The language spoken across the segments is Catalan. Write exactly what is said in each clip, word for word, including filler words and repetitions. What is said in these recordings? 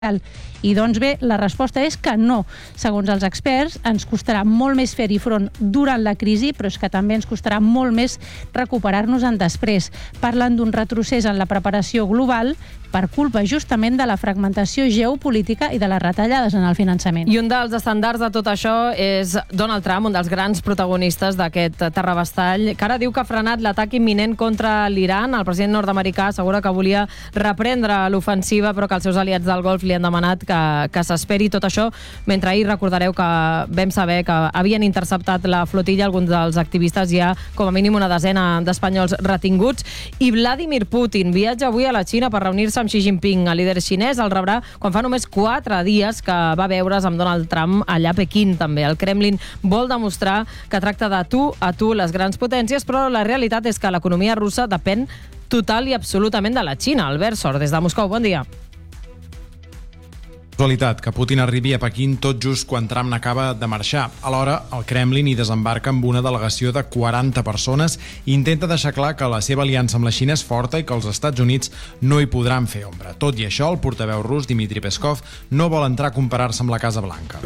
I doncs bé, la resposta és que no. Segons els experts, ens costarà molt més fer-hi front durant la crisi, però és que també ens costarà molt més recuperar-nos-en després. Parlen d'un retrocés en la preparació global per culpa justament de la fragmentació geopolítica i de les retallades en el finançament. I un dels estàndards de tot això és Donald Trump, un dels grans protagonistes d'aquest terrabastall, que ara diu que ha frenat l'atac imminent contra l'Iran. El president nord-americà assegura que volia reprendre l'ofensiva, però que els seus aliats del Golf li han demanat que, que s'esperi. Tot això, mentre ahir recordareu que vam saber que havien interceptat la flotilla, alguns dels activistes, hi ha com a mínim una desena d'espanyols retinguts. I Vladimir Putin viatja avui a la Xina per reunir-se amb Xi Jinping. El líder xinès el rebrà quan fa només quatre dies que va veure's amb Donald Trump allà a Pequín, també. El Kremlin vol demostrar que tracta de tu a tu les grans potències, però la realitat és que l'economia russa depèn total i absolutament de la Xina. Albert Sor, des de Moscou, bon dia. Casualitat que Putin arribi a Pequín tot just quan Trump n'acaba de marxar. Alhora, el Kremlin hi desembarca amb una delegació de quaranta persones i intenta deixar clar que la seva aliança amb la Xina és forta i que els Estats Units no hi podran fer ombra. Tot i això, el portaveu rus Dmitry Peskov no vol entrar a comparar-se amb la Casa Blanca.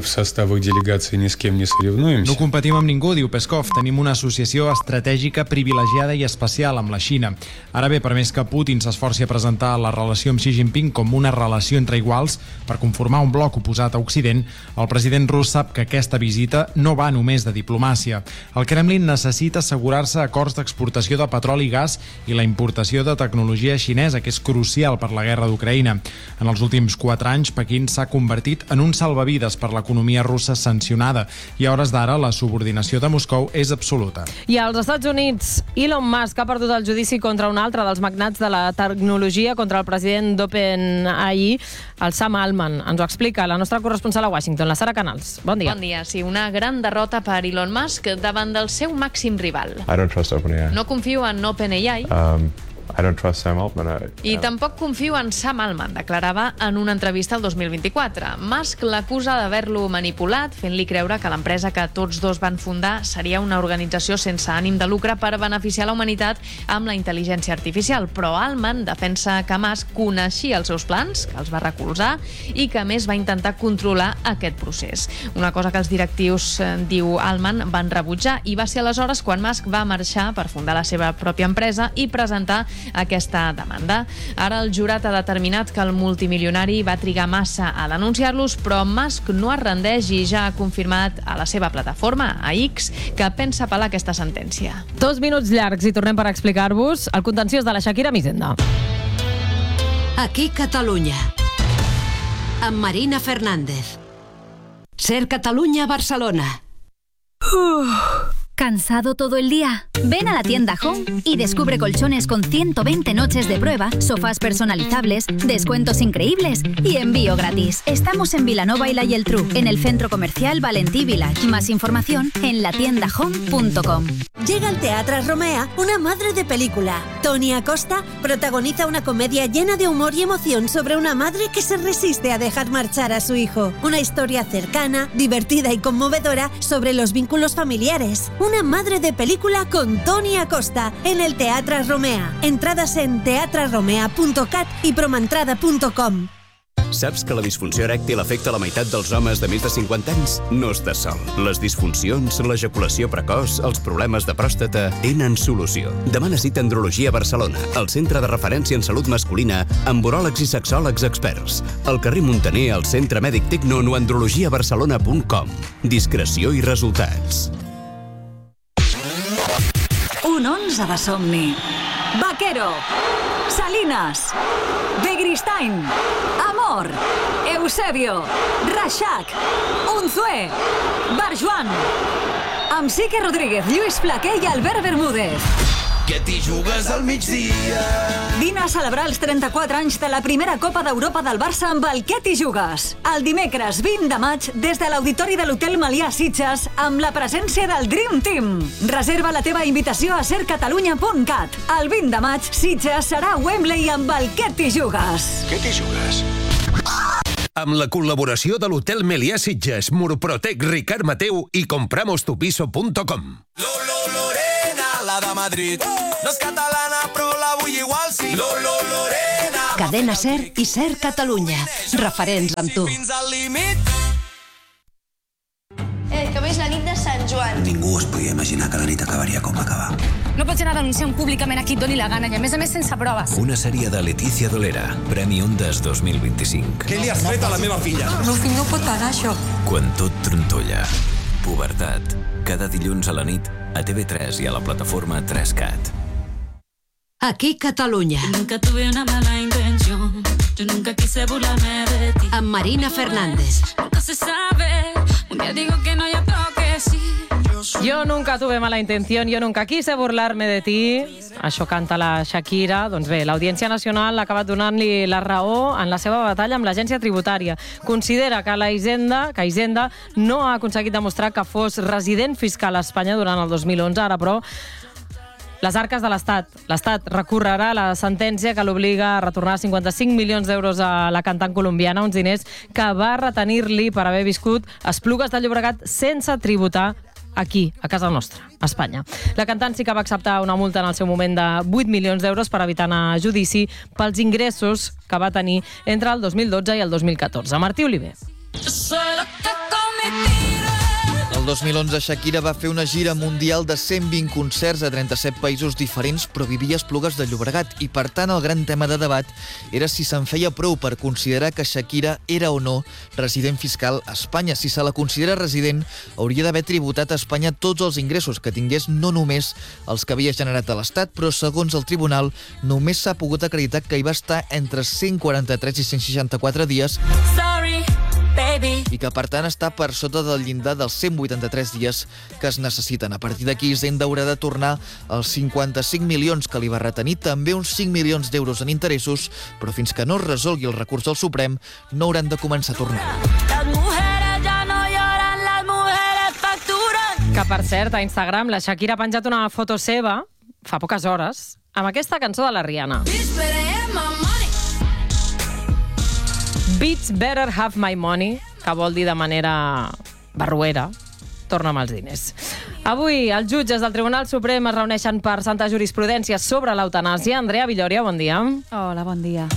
No competim amb ningú, diu Peskov. Tenim una associació estratègica privilegiada i especial amb la Xina. Ara bé, per més que Putin s'esforci a presentar la relació amb Xi Jinping com una relació entre iguals per conformar un bloc oposat a Occident, el president rus sap que aquesta visita no va només de diplomàcia. El Kremlin necessita assegurar-se acords d'exportació de petroli i gas i la importació de tecnologia xinesa, que és crucial per la guerra d'Ucraïna. En els últims quatre anys, Pequín s'ha convertit en un salvavides per l'economia russa sancionada i a hores d'ara la subordinació de Moscou és absoluta. I als Estats Units, Elon Musk ha perdut el judici contra un altre dels magnats de la tecnologia, contra el president d'OpenAI, el Sam Altman. Ens ho explica la nostra corresponsal a Washington, la Sara Canals. Bon dia. Bon dia. Sí, una gran derrota per Elon Musk davant del seu màxim rival. I don't trust OpenAI. No confio en OpenAI. Um, I don't trust Sam Altman. I, I tampoc confio en Sam Altman, declarava en una entrevista el dos mil vint-i-quatre. Musk l'acusa d'haver-lo manipulat, fent-li creure que l'empresa que tots dos van fundar seria una organització sense ànim de lucre per beneficiar la humanitat amb la intel·ligència artificial. Però Altman defensa que Musk coneixia els seus plans, que els va recolzar i que a més va intentar controlar aquest procés. Una cosa que els directius, diu Altman, van rebutjar, i va ser aleshores quan Musk va marxar per fundar la seva pròpia empresa i presentar aquesta demanda. Ara el jurat ha determinat que el multimilionari va trigar massa a denunciar-los, però Musk no es rendeix i ja ha confirmat a la seva plataforma, a X, que pensa apel·lar aquesta sentència. Dos minuts llargs i tornem per explicar-vos el contenciós de la Shakira amb Hisenda. Aquí Catalunya, amb Marina Fernández. Ser Catalunya, Barcelona. Uf. ¿Cansado todo el día? Ven a la tienda Home y descubre colchones con ciento veinte noches de prueba, sofás personalizables, descuentos increíbles y envío gratis. Estamos en Vilanova y la Geltrú, en el centro comercial Valentí Village. Más información en la tienda home punto com. Llega al Teatre Romea una madre de película. Toni Acosta protagoniza una comedia llena de humor y emoción sobre una madre que se resiste a dejar marchar a su hijo. Una historia cercana, divertida y conmovedora sobre los vínculos familiares. Una madre de película con Toni Acosta en el Teatre Romea. Entradas en teatre romea punto cat i promentrada punto com. Saps que la disfunció erèctil afecta la meitat dels homes de més de cinquanta anys? No estàs sol. Les disfuncions, l'ejaculació precoç, els problemes de pròstata tenen solució. Demana cita a Andrologia Barcelona, el centre de referència en salut masculina, amb uròlegs i sexòlegs experts. Al carrer Montaner, al Centre Mèdic Tecnon o andrologia barcelona punt com. Discreció i resultats. Un onze de somni. Vaquero. Salinas. Begristain. Amor. Eusebio. Reixac. Unzué. Barjuan. Amb Sique Rodríguez, Lluís Flaquer i Albert Bermúdez. Que t'hi jugues al migdia. Vine a celebrar els trenta-quatre anys de la primera Copa d'Europa del Barça amb el Que t'hi jugues. El dimecres vint de maig, des de l'auditori de l'Hotel Melià Sitges, amb la presència del Dream Team. Reserva la teva invitació a ser catalunya punt cat. El vint de maig, Sitges serà a Wembley amb el Que t'hi jugues. Que t'hi jugues? Amb la col·laboració de l'Hotel Melià Sitges, Murprotec, Ricard Mateu i compramos tu piso punto com. Lolo Lorena, la de Madrid. No és catalana, però la vull igual, sí. Lolo Lorena. Cadena Ser i Ser Catalunya. Referents amb tu. Eh, que és la nit de Sant Joan. Ningú es podia imaginar que la nit acabaria com va acabar. No pots anar denunciant públicament a qui et doni la gana i a més a més sense proves. Una sèrie de Letícia Dolera, Premi Ondas dos mil vint-i-cinc. Què li has fet a la meva filla? El meu fill no pot pagar això. Quan tot trontolla. Pubertat. Cada dilluns a la nit a T V tres i a la plataforma tres cat. Aquí Catalunya. Nunca tuve una mala intención. Yo nunca quise burlarme de ti. Amb Marina Fernández. Nunca se sabe. Un día digo que no y otro que sí. Jo nunca tuve mala intención, jo nunca quise burlarme de ti. Això canta la Shakira. Doncs bé, l'Audiència Nacional ha acabat donant-li la raó en la seva batalla amb l'agència tributària. Considera que la Hisenda, que Hisenda no ha aconseguit demostrar que fos resident fiscal a Espanya durant el dos mil onze. Ara, però, les arques de l'Estat. L'Estat recorrerà la sentència que l'obliga a retornar cinquanta-cinc milions d'euros a la cantant colombiana, uns diners que va retenir-li per haver viscut a Esplugues de Llobregat sense tributar aquí, a casa nostra, a Espanya. La cantant sí que va acceptar una multa en el seu moment de vuit milions d'euros per evitar anar a judici pels ingressos que va tenir entre el dos mil dotze i el dos mil catorze. Martí Oliver. El dos mil onze, Shakira va fer una gira mundial de cent vint concerts a trenta-set països diferents, però vivia a Esplugues de Llobregat i, per tant, el gran tema de debat era si se'n feia prou per considerar que Shakira era o no resident fiscal a Espanya. Si se la considera resident, hauria d'haver tributat a Espanya tots els ingressos que tingués, no només els que havia generat a l'Estat, però, segons el tribunal, només s'ha pogut acreditar que hi va estar entre cent quaranta-tres i cent seixanta-quatre dies i que, per tant, està per sota del llindar dels cent vuitanta-tres dies que es necessiten. A partir d'aquí, Hisenda haurà de tornar els cinquanta-cinc milions que li va retenir, també uns cinc milions d'euros en interessos, però fins que no es resolgui el recurs del Suprem, no hauran de començar a tornar. Que, per cert, a Instagram la Shakira ha penjat una foto seva, fa poques hores, amb aquesta cançó de la Rihanna. Bitch better have my money, que vol dir de manera barruera, torna'm els diners. Avui els jutges del Tribunal Suprem es reuneixen per santa jurisprudència sobre l'eutanàsia. Andrea Villòria, bon dia. Hola, bon dia.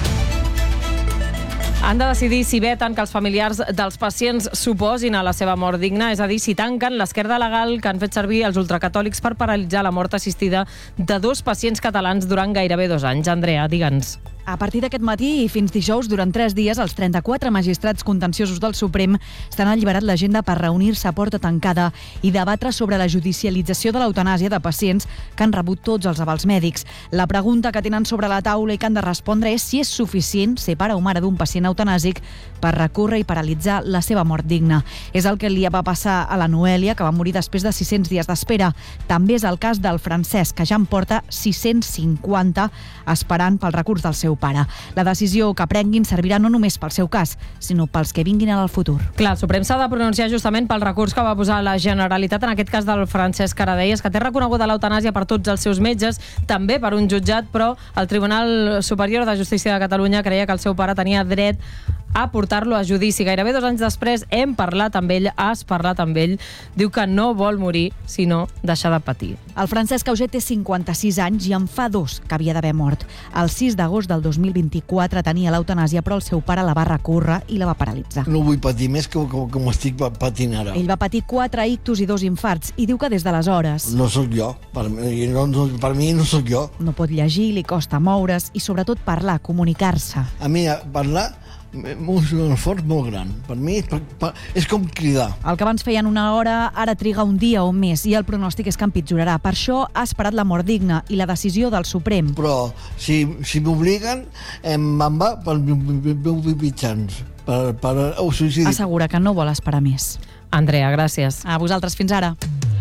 Han de decidir si veten que els familiars dels pacients s'oposin a la seva mort digna, és a dir, si tanquen l'esquerda legal que han fet servir els ultracatòlics per paralitzar la mort assistida de dos pacients catalans durant gairebé dos anys. Andrea, digue'ns. A partir d'aquest matí i fins dijous, durant tres dies, els trenta-quatre magistrats contenciosos del Suprem s'han alliberat l'agenda per reunir-se a porta tancada i debatre sobre la judicialització de l'eutanàsia de pacients que han rebut tots els avals mèdics. La pregunta que tenen sobre la taula i que han de respondre és si és suficient ser pare o mare d'un pacient eutanàsic per recórrer i paralitzar la seva mort digna. És el que li va passar a la Noèlia, que va morir després de sis-cents dies d'espera. També és el cas del Francesc, que ja en porta sis-cents cinquanta esperant pel recurs del seu pare. La decisió que prenguin servirà no només pel seu cas, sinó pels que vinguin en el futur. Clar, el Suprem s'ha de pronunciar justament pel recurs que va posar la Generalitat, en aquest cas del Francesc Caradelles, que té reconeguda l'eutanàsia per tots els seus metges, també per un jutjat, però el Tribunal Superior de Justícia de Catalunya creia que el seu pare tenia dret a portar-lo a judici. Gairebé dos anys després hem parlat amb ell, has parlat amb ell, diu que no vol morir, sinó deixar de patir. El Francesc Auger té cinquanta-sis anys i en fa dos que havia d'haver mort. El sis d'agost del dos mil vint-i-quatre tenia l'eutanàsia, però el seu pare la va recórrer i la va paralitzar. No vull patir més que com estic patint ara. Ell va patir quatre ictus i dos infarts i diu que des d'aleshores... No sóc jo, per mi no, no, per mi no sóc jo. No pot llegir, li costa moure's i sobretot parlar, comunicar-se. A mi parlar és un esforç molt gran. Per mi per, per, és com cridar. El que abans feien una hora ara triga un dia o més i el pronòstic és que empitjorarà. Per això ha esperat la mort digna i la decisió del Suprem. Però si, si m'obliguen, em va per meus mitjans, per, per el suïcidi. Assegura que no vol esperar més. Andrea, gràcies. A vosaltres, fins ara.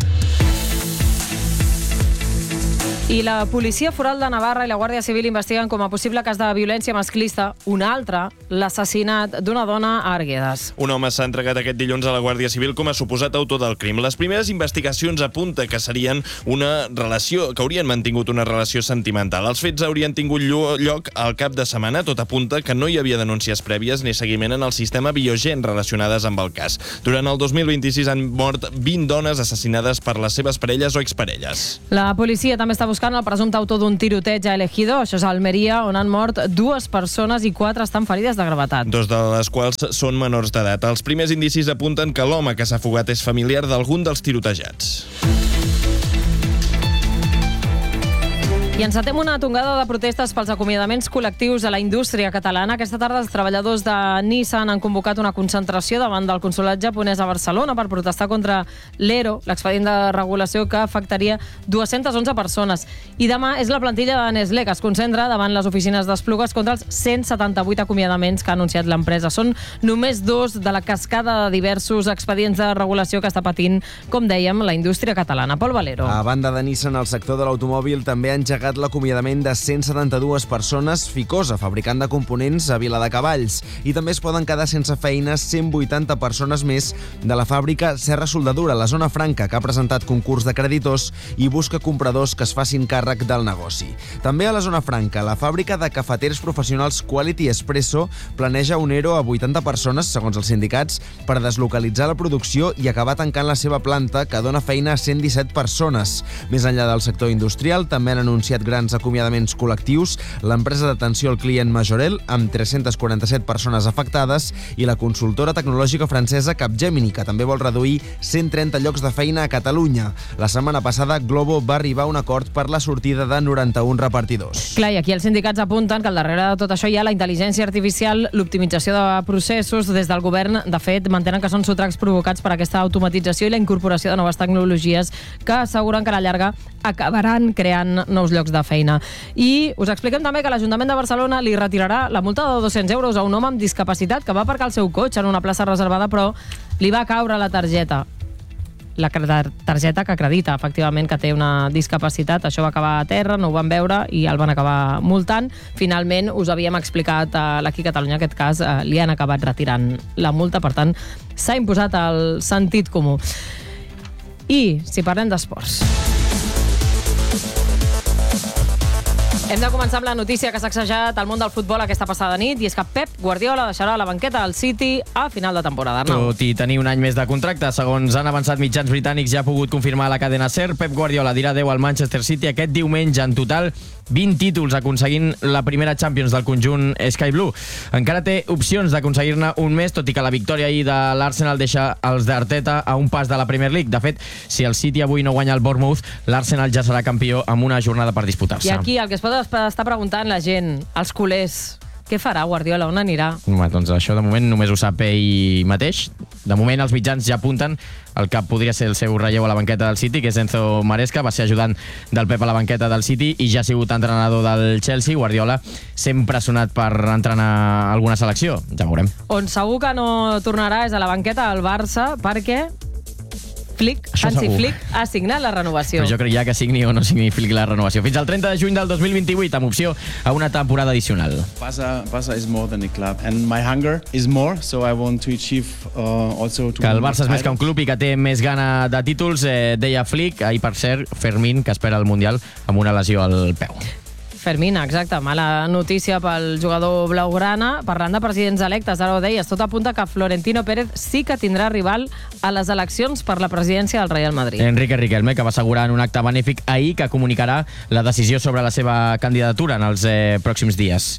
I la Policia Foral de Navarra i la Guàrdia Civil investiguen com a possible cas de violència masclista un altre, l'assassinat d'una dona a Arguedes. Un home s'ha entregat aquest dilluns a la Guàrdia Civil com a suposat autor del crim. Les primeres investigacions apunten que serien una relació, que haurien mantingut una relació sentimental. Els fets haurien tingut lloc al cap de setmana. Tot apunta que no hi havia denúncies prèvies ni seguiment en el sistema Biogen relacionades amb el cas. Durant el dos mil vint-i-sis han mort vint dones assassinades per les seves parelles o exparelles. La policia també està buscant buscant el presumpte autor d'un tiroteig a Elegido, això és a Almeria, on han mort dues persones i quatre estan ferides de gravetat. Dos de les quals són menors d'edat. Els primers indicis apunten que l'home que s'ha fugat és familiar d'algun dels tirotejats. I encetem una tongada de protestes pels acomiadaments col·lectius a la indústria catalana. Aquesta tarda els treballadors de Nissan han convocat una concentració davant del consolat japonès a Barcelona per protestar contra l'E R O, l'expedient de regulació que afectaria dues-centes onze persones. I demà és la plantilla de Nestlé que es concentra davant les oficines d'Esplugues contra els cent setanta-vuit acomiadaments que ha anunciat l'empresa. Són només dos de la cascada de diversos expedients de regulació que està patint, com dèiem, la indústria catalana. Pol Valero. A banda de Nissan, el sector de l'automòbil també ha engegat l'acomiadament de cent setanta-dues persones, Ficosa, fabricant de components a Viladecavalls. I també es poden quedar sense feina cent vuitanta persones més de la fàbrica Serra Soldadura, la zona franca, que ha presentat concurs de creditors i busca compradors que es facin càrrec del negoci. També a la zona franca, la fàbrica de cafeters professionals Quality Espresso planeja un E R O a vuitanta persones, segons els sindicats, per deslocalitzar la producció i acabar tancant la seva planta, que dona feina a cent disset persones. Més enllà del sector industrial, també han anunciat grans acomiadaments col·lectius, l'empresa d'atenció al client Majorel, amb tres-centes quaranta-set persones afectades, i la consultora tecnològica francesa Capgemini, que també vol reduir cent trenta llocs de feina a Catalunya. La setmana passada, Globo va arribar a un acord per la sortida de noranta-un repartidors. Clar, i aquí els sindicats apunten que al darrere de tot això hi ha la intel·ligència artificial, l'optimització de processos. Des del govern, de fet, mantenen que són sotracs provocats per aquesta automatització i la incorporació de noves tecnologies que asseguren que a la llarga acabaran creant nous llocs de feina. I us expliquem també que l'Ajuntament de Barcelona li retirarà la multa de dos-cents euros a un home amb discapacitat que va aparcar el seu cotxe en una plaça reservada, però li va caure la targeta. La targeta que acredita, efectivament, que té una discapacitat. Això va acabar a terra, no ho van veure i el van acabar multant. Finalment, us havíem explicat a l'Aquí Catalunya, en aquest cas, eh, li han acabat retirant la multa. Per tant, s'ha imposat el sentit comú. I, si parlem d'esports... Hem de començar amb la notícia que s'ha sacsejat al món del futbol aquesta passada nit, i és que Pep Guardiola deixarà la banqueta del City a final de temporada. Arnau. Tot i tenir un any més de contracte, segons han avançat mitjans britànics, ja ha pogut confirmar la cadena SER, Pep Guardiola dirà adeu al Manchester City aquest diumenge. En total, vint títols aconseguint la primera Champions del conjunt Sky Blue. Encara té opcions d'aconseguir-ne un més, tot i que la victòria ahir de l'Arsenal deixa els d'Arteta a un pas de la Premier League. De fet, si el City avui no guanya el Bournemouth, l'Arsenal ja serà campió amb una jornada per disputar-se. I aquí el que es pot estar preguntant la gent, els culers, què farà Guardiola, on anirà? Home, doncs això de moment només ho sap ell mateix. De moment els mitjans ja apunten el que podria ser el seu relleu a la banqueta del City, que és Enzo Maresca, va ser ajudant del Pep a la banqueta del City i ja ha sigut entrenador del Chelsea. Guardiola sempre ha sonat per entrenar alguna selecció, ja veurem. On segur que no tornarà és a la banqueta del Barça, perquè Flick, Hansi Flick, ha signat la renovació. Però jo crec ja que signi o no signi Flick la renovació. Fins al trenta de juny del dos mil vint-i-vuit, amb opció a una temporada addicional. Barça, Barça is more than a club, and my hunger is more, so I want to achieve uh, also to... Que el Barça és més que un club i que té més gana de títols, eh, deia Flick. Ahir, per cert, Fermín, que espera el Mundial amb una lesió al peu. Fermín, exacte, mala notícia pel jugador blaugrana. Parlant de presidents electes, ara ho deies, tot apunta que Florentino Pérez sí que tindrà rival a les eleccions per la presidència del Real Madrid. Enrique Riquelme, que va assegurar en un acte benèfic ahir que comunicarà la decisió sobre la seva candidatura en els eh, pròxims dies.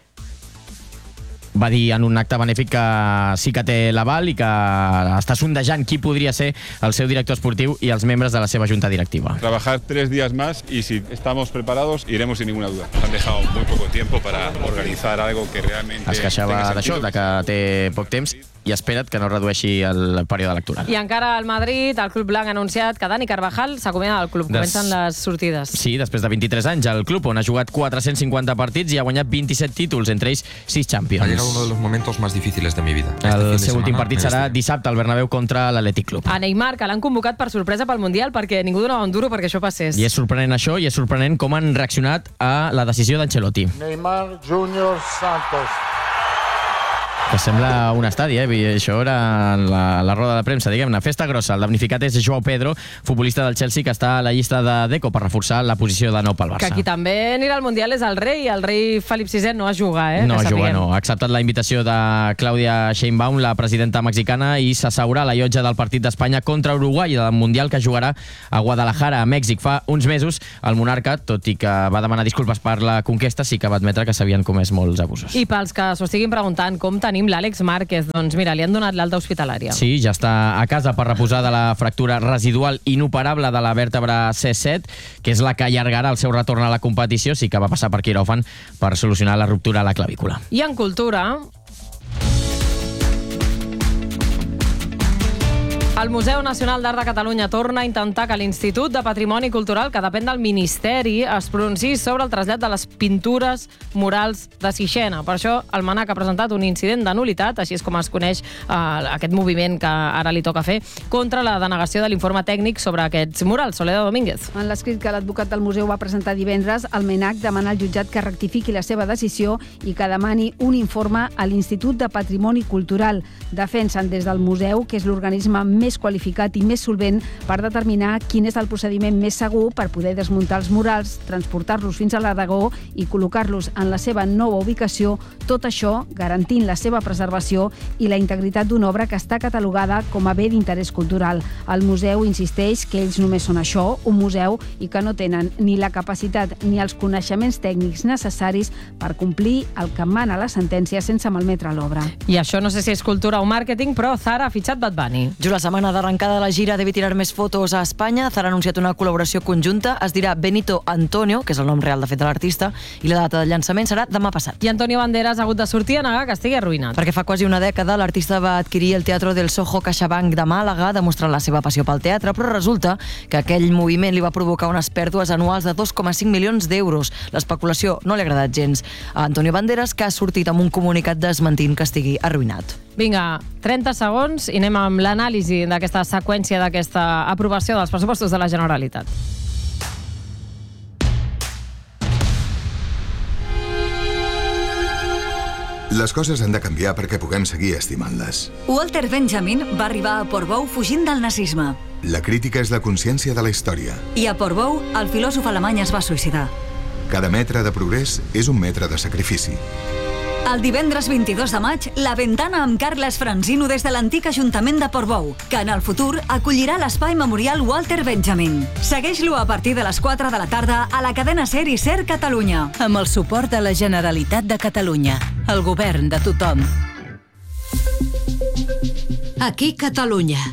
Va dir en un acte benèfic que sí que té l'aval i que està sondejant qui podria ser el seu director esportiu i els membres de la seva junta directiva. Trabajar tres días más y si estamos preparados iremos sin ninguna duda. Nos han dejado muy poco tiempo para organizar algo que realmente... Es queixava d'això, de que té poc temps i espera't que no redueixi el període electoral. I encara al Madrid, el Club Blanc ha anunciat que Dani Carvajal s'acomiada del club. Des... Comencen les sortides. Sí, després de vint-i-tres anys, el club, on ha jugat quatre-cents cinquanta partits i ha guanyat vint-i-set títols, entre ells sis Champions. Ha llegado uno de los momentos más difíciles de mi vida. El seu últim partit serà dissabte al Bernabéu contra l'Atlètic Club. A Neymar, que l'han convocat per sorpresa pel Mundial perquè ningú donava un duro perquè això passés. I és sorprenent això, i és sorprenent com han reaccionat a la decisió d'Ancelotti. Neymar Júnior Santos. Que sembla un estadi, eh? Això era la, la roda de premsa, diguem-ne. Festa grossa. El damnificat és Joao Pedro, futbolista del Chelsea, que està a la llista de Deco per reforçar la posició de nou pel Barça. Que aquí també anirà al Mundial és el rei. El rei Felip sisè no a jugar, eh? No a jugar, no. Ha acceptat la invitació de Clàudia Sheinbaum, la presidenta mexicana, i s'asseurà a la llotja del partit d'Espanya contra Uruguai, del Mundial que jugarà a Guadalajara, a Mèxic. Fa uns mesos, el monarca, tot i que va demanar disculpes per la conquesta, sí que va admetre que s'havien comès molts abusos. I pels que s'ho estiguin preguntant, com tenim l'Àlex Márquez? Doncs mira, li han donat l'alta hospitalària. Sí, ja està a casa per reposar de la fractura residual inoperable de la vèrtebra C set, que és la que allargarà el seu retorn a la competició. Sí que va passar per quiròfan per solucionar la ruptura a la clavícula. I en cultura... El Museu Nacional d'Art de Catalunya torna a intentar que l'Institut de Patrimoni Cultural, que depèn del Ministeri, es pronunciï sobre el trasllat de les pintures murals de Sixena. Per això el MNAC ha presentat un incident de nul·litat, així és com es coneix eh, aquest moviment que ara li toca fer, contra la denegació de l'informe tècnic sobre aquests murals. Soledad Domínguez. En l'escrit que l'advocat del museu va presentar divendres, el MNAC demana al jutjat que rectifiqui la seva decisió i que demani un informe a l'Institut de Patrimoni Cultural. Defensen des del museu, que és l'organisme més qualificat i més solvent per determinar quin és el procediment més segur per poder desmuntar els murals, transportar-los fins a l'Aragó i col·locar-los en la seva nova ubicació, tot això garantint la seva preservació i la integritat d'una obra que està catalogada com a bé d'interès cultural. El museu insisteix que ells només són això, un museu, i que no tenen ni la capacitat ni els coneixements tècnics necessaris per complir el que mana la sentència sense malmetre l'obra. I això no sé si és cultura o màrqueting, però Zara ha fitxat Bad Bunny. Just la setmana d'arrencada de la gira Debe tirar més fotos a Espanya, Zara ha anunciat una col·laboració conjunta, es dirà Benito Antonio, que és el nom real de fet de l'artista, i la data de llançament serà demà passat. I Antonio Banderas ha hagut de sortir a negar que estigui arruïnat. Perquè fa quasi una dècada l'artista va adquirir el Teatro del Soho CaixaBank de Màlaga, demostrant la seva passió pel teatre, però resulta que aquell moviment li va provocar unes pèrdues anuals de dos coma cinc milions d'euros. L'especulació no li ha agradat gens a Antonio Banderas, que ha sortit amb un comunicat desmentint que estigui arruïnat. Vinga, trenta segons i anem amb l'anàlisi d'aquesta seqüència d'aquesta aprovació dels pressupostos de la Generalitat. Les coses han de canviar perquè puguem seguir estimant-les. Walter Benjamin va arribar a Portbou fugint del nazisme. La crítica és la consciència de la història. I a Portbou, el filòsof alemany es va suïcidar. Cada metre de progrés és un metre de sacrifici. El divendres vint-i-dos de maig, La Ventana amb Carles Franzino des de l'antic Ajuntament de Portbou, que en el futur acollirà l'espai memorial Walter Benjamin. Segueix-lo a partir de les quatre de la tarda a la cadena SER i SER Catalunya. Amb el suport de la Generalitat de Catalunya, el govern de tothom. Aquí Catalunya.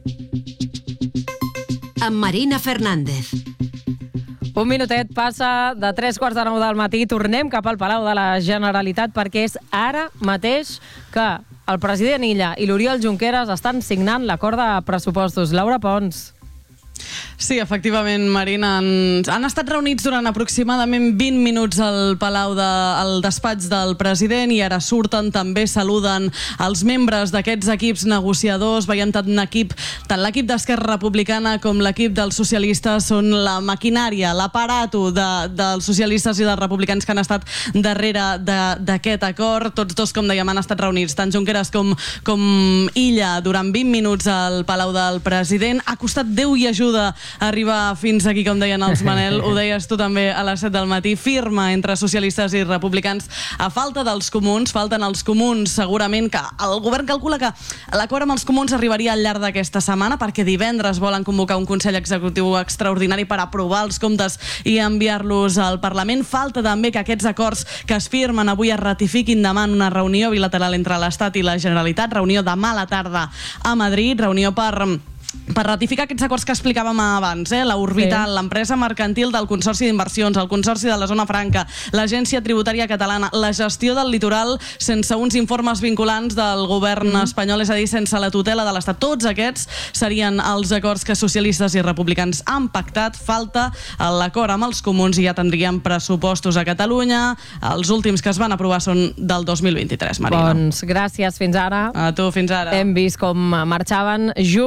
Amb Marina Fernández. Un minutet passa de tres quarts de nou del matí. Tornem cap al Palau de la Generalitat perquè és ara mateix que el president Illa i l'Oriol Junqueras estan signant l'acord de pressupostos. Laura Pons. Sí, efectivament, Marina. Han, han estat reunits durant aproximadament vint minuts al Palau de, al despatx del president i ara surten, també saluden els membres d'aquests equips negociadors. Veiem tant l'equip, tant l'equip d'Esquerra Republicana com l'equip dels socialistes són la maquinària, l'aparato de, dels socialistes i dels republicans que han estat darrere d'aquest acord. Tots dos, com dèiem, han estat reunits, tant Junqueras com, com Illa, durant vint minuts al Palau del president. Ha costat Déu i ajuda arribar fins aquí, com deien els Manel, ho deies tu també a les set del matí, firma entre socialistes i republicans. A falta dels comuns, falten els comuns, segurament que el govern calcula que l'acord amb els comuns arribaria al llarg d'aquesta setmana, perquè divendres volen convocar un Consell Executiu extraordinari per aprovar els comptes i enviar-los al Parlament. Falta també que aquests acords que es firmen avui es ratifiquin demà en una reunió bilateral entre l'Estat i la Generalitat, reunió demà a la tarda a Madrid, reunió per... per ratificar aquests acords que explicàvem abans, eh? l'Orbital, sí. l'empresa mercantil del Consorci d'Inversions, el Consorci de la Zona Franca, l'Agència Tributària Catalana, la gestió del litoral sense uns informes vinculants del govern mm. espanyol, és a dir, sense la tutela de l'Estat. Tots aquests serien els acords que socialistes i republicans han pactat. Falta l'acord amb els comuns i ja tindríem pressupostos a Catalunya. Els últims que es van aprovar són del dos mil vint-i-tres, Marina. Doncs gràcies, fins ara. A tu, fins ara. Hem vist com marxaven junts, Oriol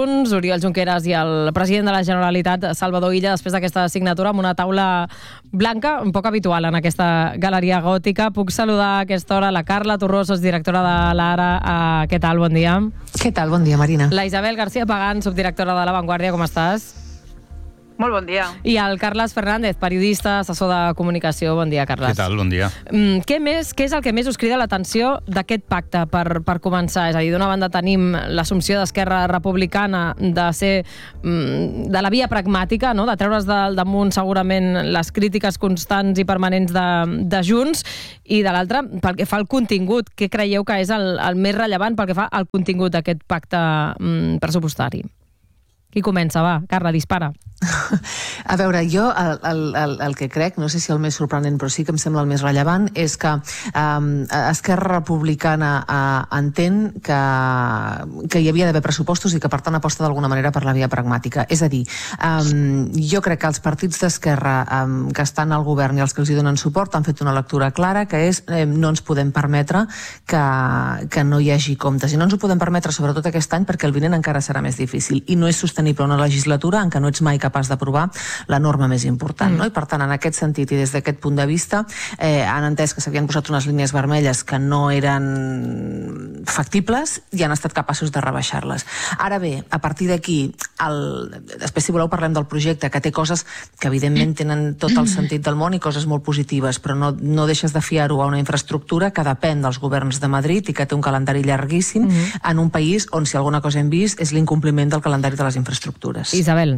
Oriol Junqueras i el president de la Generalitat, Salvador Illa, després d'aquesta signatura amb una taula blanca, un poc habitual en aquesta galeria gòtica. Puc saludar a aquesta hora la Carla Torrosos, directora de l'Ara. Uh, què tal? Bon dia. Què tal? Bon dia, Marina. La Isabel García Pagán, subdirectora de La Vanguardia. Com estàs? Molt bon dia. I el Carles Fernández, periodista, assessor de comunicació. Bon dia, Carles. Què tal? Bon dia. Mm, què, més, què és el que més us crida l'atenció d'aquest pacte per, per començar? És a dir, d'una banda tenim l'assumpció d'Esquerra Republicana de ser mm, de la via pragmàtica, no? De treure's del damunt segurament les crítiques constants i permanents de, de Junts, i de l'altra, pel que fa al contingut, què creieu que és el, el més rellevant pel que fa al contingut d'aquest pacte mm, pressupostari? Qui comença? Va, Carla, dispara. A veure, jo el, el, el, el que crec, no sé si el més sorprenent, però sí que em sembla el més rellevant, és que um, Esquerra Republicana uh, entén que, que hi havia d'haver pressupostos i que per tant aposta d'alguna manera per la via pragmàtica. És a dir, um, jo crec que els partits d'Esquerra um, que estan al govern i els que els hi donen suport han fet una lectura clara, que és eh, no ens podem permetre que, que no hi hagi comptes. I no ens ho podem permetre sobretot aquest any perquè el vinent encara serà més difícil i no és sostenible una legislatura en què no ets mai capaç d'aprovar la norma més important. Mm. No? I per tant, en aquest sentit i des d'aquest punt de vista, eh, han entès que s'havien posat unes línies vermelles que no eren factibles i han estat capaços de rebaixar-les. Ara bé, a partir d'aquí, el... després si voleu parlem del projecte, que té coses que evidentment tenen tot el sentit del món i coses molt positives, però no, no deixes de fiar-ho a una infraestructura que depèn dels governs de Madrid i que té un calendari llarguíssim mm. en un país on si alguna cosa hem vist és l'incompliment del calendari de les infraestructures. Isabel.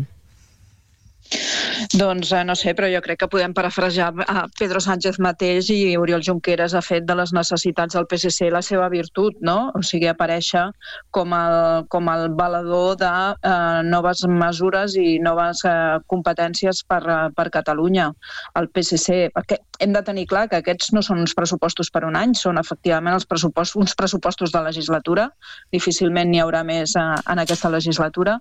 Doncs eh, no sé, però jo crec que podem parafrasejar a Pedro Sánchez mateix i Oriol Junqueras ha fet de les necessitats del P S C la seva virtut, no? O sigui, aparèixer com el, com el valedor de eh, noves mesures i noves eh, competències per, per Catalunya, el P S C, perquè hem de tenir clar que aquests no són uns pressupostos per un any, són efectivament els pressupostos, uns pressupostos de legislatura, difícilment n'hi haurà més eh, en aquesta legislatura,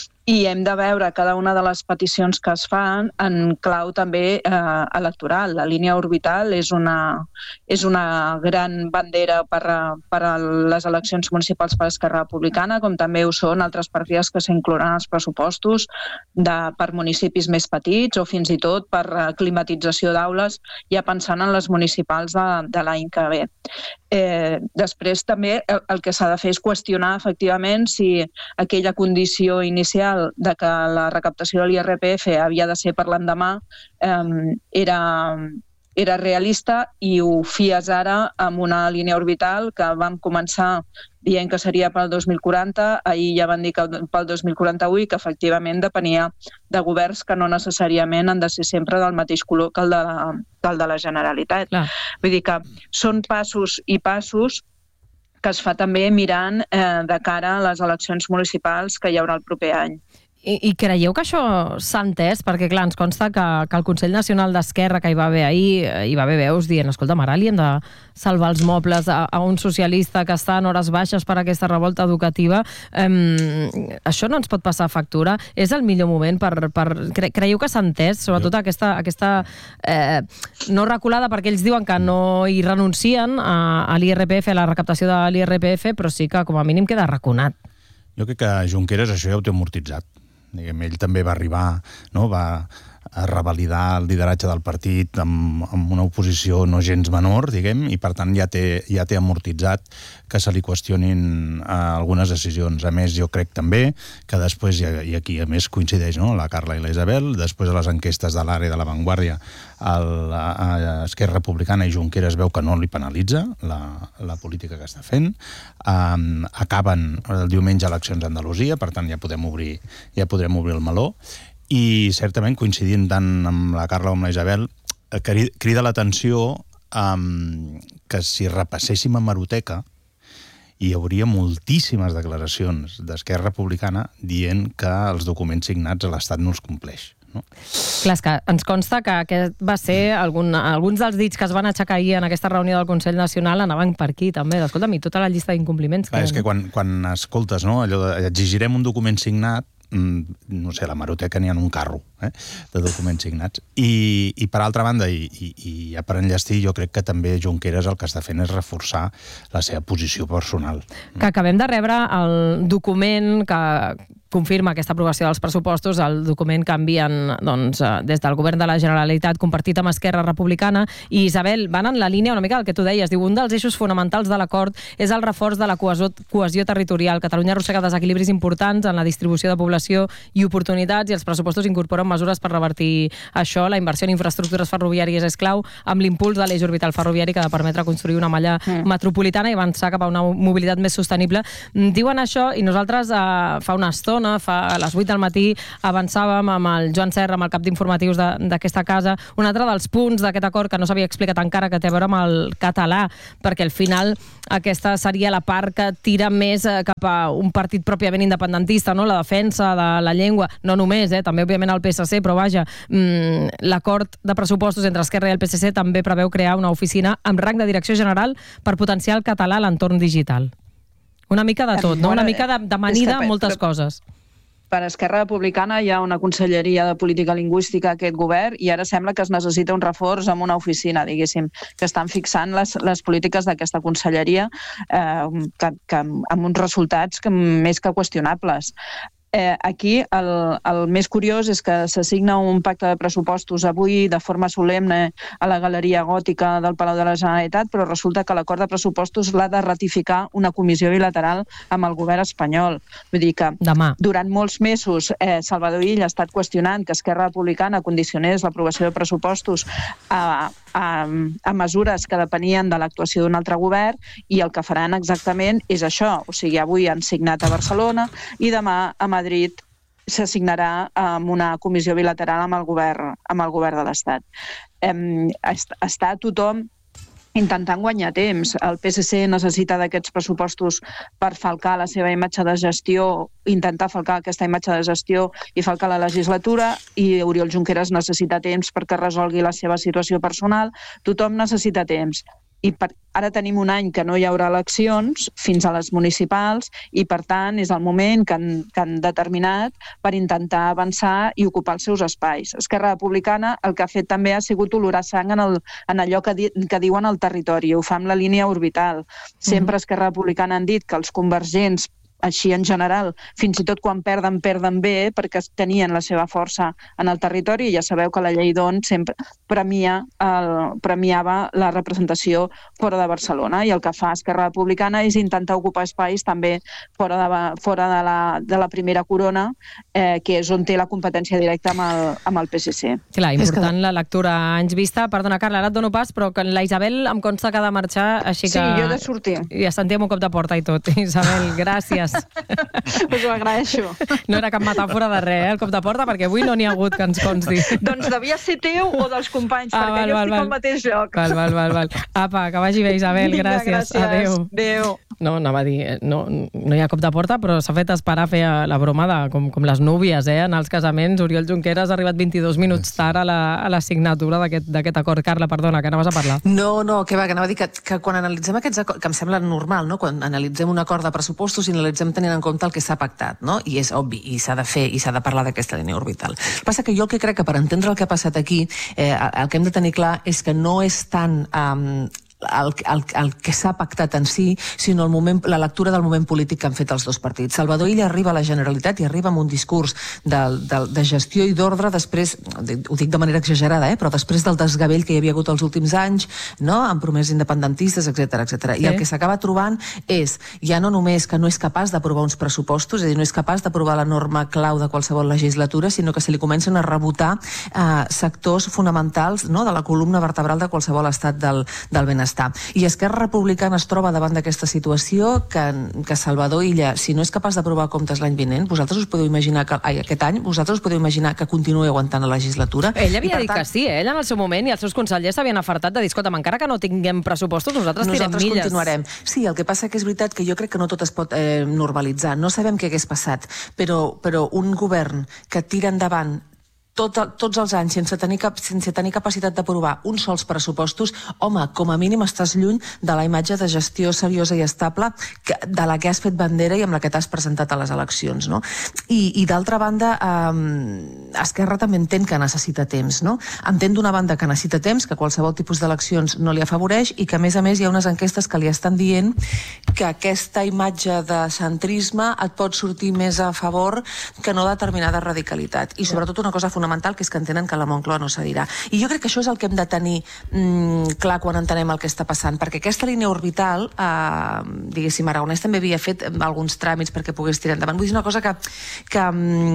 i hem de veure cada una de les peticions que es fan en clau també eh, electoral. La línia orbital és una, és una gran bandera per, per a les eleccions municipals per Esquerra Republicana, com també ho són altres partides que s'inclouran als pressupostos de, per municipis més petits o fins i tot per climatització d'aules, ja pensant en les municipals de, de l'any que ve. Eh, després també el, el que s'ha de fer és qüestionar efectivament si aquella condició inicial de que la recaptació de l'I R P F havia de ser per l'endemà eh, era, era realista i ho fies ara amb una línia orbital que vam començar dient que seria pel dos mil quaranta, ahir ja van dir que pel dos mil quaranta-u i que efectivament depenia de governs que no necessàriament han de ser sempre del mateix color que el de la, que el de la Generalitat. Clar. Vull dir que són passos i passos que es fa també mirant eh, de cara a les eleccions municipals que hi haurà el proper any. I, I creieu que això s'ha entès? Perquè, clar, ens consta que, que el Consell Nacional d'Esquerra, que hi va haver ahir, hi va haver veus dient, escolta, ara li hem de salvar els mobles a, a un socialista que està en hores baixes per aquesta revolta educativa. Um, això no ens pot passar factura? És el millor moment per... per cre creieu que s'ha entès, sobretot aquesta, aquesta eh, no reculada, perquè ells diuen que no hi renuncien a, a l'I R P F, a la recaptació de l'I R P F, però sí que com a mínim queda arraconat. Jo crec que Junqueras això ja ho té amortitzat. Diguem, ell també va arribar, no? va a revalidar el lideratge del partit amb, amb una oposició no gens menor, diguem, i per tant ja té, ja té amortitzat que se li qüestionin eh, algunes decisions. A més, jo crec també que després, i aquí a més coincideix, no? la Carla i la Isabel, després de les enquestes de l'Ara i de la Vanguardia, el, a, a Esquerra Republicana i Junqueras veu que no li penalitza la, la política que està fent. Um, acaben el diumenge eleccions a Andalusia, per tant ja podem obrir, ja podrem obrir el meló. I certament, coincidint tant amb la Carla com amb la Isabel, crida l'atenció um, que si repasséssim a Hemeroteca hi hauria moltíssimes declaracions d'Esquerra Republicana dient que els documents signats a l'Estat no els compleix. No? Clar, és que ens consta que aquest va ser algun, alguns dels dits que es van aixecar ahir en aquesta reunió del Consell Nacional anaven per aquí també. Escolta'm, i tota la llista d'incompliments. Clar, que... és que quan, quan escoltes, no, allò de, exigirem un document signat, no sé, la Hemeroteca n'hi ha un carro eh, de documents signats. I, i per altra banda, i, i, i ja per enllestir, jo crec que també Junqueras el que està fent és reforçar la seva posició personal. Que acabem de rebre el document que confirma aquesta aprovació dels pressupostos, el document que envien doncs, des del govern de la Generalitat compartit amb Esquerra Republicana. I Isabel, van en la línia una mica del que tu deies. Diu, un dels eixos fonamentals de l'acord és el reforç de la cohesió, cohesió territorial. Catalunya arrossega desequilibris importants en la distribució de població i oportunitats i els pressupostos incorporen mesures per revertir això. La inversió en infraestructures ferroviàries és clau, amb l'impuls de l'eix orbital ferroviari que ha de permetre construir una malla mm. metropolitana i avançar cap a una mobilitat més sostenible. Diuen això i nosaltres eh, fa una estona, fa a les vuit del matí, avançàvem amb el Joan Serra, amb el cap d'informatius d'aquesta casa, un altre dels punts d'aquest acord que no s'havia explicat encara, que té a veure amb el català, perquè al final aquesta seria la part que tira més cap a un partit pròpiament independentista, no? La defensa de la llengua, no només, eh? També òbviament el P S C, però vaja, mmm, l'acord de pressupostos entre Esquerra i el P S C també preveu crear una oficina amb rang de direcció general per potenciar el català a l'entorn digital. Una mica de tot, no? Una mica d'amanida a moltes coses. Per Esquerra Republicana hi ha una conselleria de política lingüística a aquest govern i ara sembla que es necessita un reforç amb una oficina, diguéssim, que estan fixant les, les polítiques d'aquesta conselleria eh, que, que, amb uns resultats que, més que qüestionables. Eh, aquí el, el més curiós és que s'assigna un pacte de pressupostos avui de forma solemne a la Galeria Gòtica del Palau de la Generalitat, però resulta que l'acord de pressupostos l'ha de ratificar una comissió bilateral amb el govern espanyol. Vull dir que Demà. Durant molts mesos eh, Salvador Illa ha estat qüestionant que Esquerra Republicana condicionés l'aprovació de pressupostos a, a, a mesures que depenien de l'actuació d'un altre govern i el que faran exactament és això. O sigui, avui han signat a Barcelona i demà a Madrid Madrid s'assignarà amb una comissió bilateral amb el govern, amb el govern de l'Estat. Eh, està tothom intentant guanyar temps. El P S C necessita d'aquests pressupostos per falcar la seva imatge de gestió, intentar falcar aquesta imatge de gestió i falcar la legislatura, i Oriol Junqueras necessita temps perquè resolgui la seva situació personal. Tothom necessita temps. I per, ara tenim un any que no hi haurà eleccions fins a les municipals i, per tant, és el moment que han, que han determinat per intentar avançar i ocupar els seus espais. Esquerra Republicana el que ha fet també ha sigut olorar sang en, el, en allò que, di, que diuen al territori. Ho fa amb la línia orbital. Sempre Esquerra Republicana han dit que els convergents, així en general, fins i tot quan perden, perden bé, perquè tenien la seva força en el territori, i ja sabeu que la llei d'On sempre premia el, premiava la representació fora de Barcelona, i el que fa Esquerra Republicana és intentar ocupar espais també fora de, fora de, la, de la primera corona, eh, que és on té la competència directa amb el, amb el P S C. Clar, important que... la lectura anys vista. Perdona, Carla, ara et dono pas, però que la Isabel em consta que ha de marxar, així que... Sí, jo he de sortir. Ja sentíem un cop de porta i tot. Isabel, gràcies. Us ho agraeixo. No era cap metàfora de res, eh, el cop de porta, perquè avui no n'hi ha hagut que ens consti. Doncs devia ser teu o dels companys, ah, perquè val, jo val, estic val. al mateix lloc. Val, val, val, val. Apa, que vagi bé, Isabel, Vinga, gràcies. gràcies. Adéu. Adéu. No, anava a dir, no, no hi ha cop de porta, però s'ha fet esperar a fer la broma de com, com les núvies, eh, en els casaments. Oriol Junqueras ha arribat vint-i-dos minuts tard a la, a la signatura d'aquest acord. Carla, perdona, que anaves a parlar. No, no, que va, que anava a dir que, que quan analitzem aquests acords, que em sembla normal, no?, quan analitzem un acord de pressupostos i analitzem tenint en compte el que s'ha pactat, no?, i és obvi, i s'ha de fer, i s'ha de parlar d'aquesta línia orbital. El que passa que jo el que crec que per entendre el que ha passat aquí, eh, el que hem de tenir clar és que no és tant... Um, El, el, el que s'ha pactat en si, sinó el moment, la lectura del moment polític que han fet els dos partits. Salvador Illa arriba a la Generalitat i arriba amb un discurs de, de, de gestió i d'ordre després, ho dic de manera exagerada, eh, però després del desgavell que hi havia hagut els últims anys, no?, amb promeses independentistes, etcètera, etcètera. I el que s'acaba trobant és, ja no només que no és capaç d'aprovar uns pressupostos, és a dir, no és capaç d'aprovar la norma clau de qualsevol legislatura, sinó que se li comencen a rebotar eh, sectors fonamentals, no?, de la columna vertebral de qualsevol estat del, del benestar. I Esquerra Republicana es troba davant d'aquesta situació que, que Salvador Illa, si no és capaç d'aprovar comptes l'any vinent, vosaltres us podeu imaginar que, ai, aquest any, vosaltres us podeu imaginar que continuï aguantant la legislatura. Ell havia dit tant, que sí, eh? Ell en el seu moment i els seus consellers s'havien afartat de dir, escolta, encara que no tinguem pressupostos, nosaltres, nosaltres tirem milles. Continuarem. Sí, el que passa que és veritat que jo crec que no tot es pot eh, normalitzar. No sabem què hagués passat, però, però un govern que tira endavant tot, tots els anys sense tenir, cap, sense tenir capacitat d'aprovar uns sols pressupostos, home, com a mínim estàs lluny de la imatge de gestió seriosa i estable que, de la que has fet bandera i amb la que t'has presentat a les eleccions, no? I, i d'altra banda, eh, Esquerra també entén que necessita temps, no? Entén d'una banda que necessita temps, que qualsevol tipus d'eleccions no li afavoreix i que, a més a més, hi ha unes enquestes que li estan dient que aquesta imatge de centrisme et pot sortir més a favor que no determinada radicalitat. I sobretot una cosa fonamental, que és que entenen que la Moncloa no cedirà. I jo crec que això és el que hem de tenir mmm, clar quan entenem el que està passant, perquè aquesta línia orbital, eh, diguéssim, Aragonès també havia fet alguns tràmits perquè pogués tirar endavant. Vull dir una cosa que... que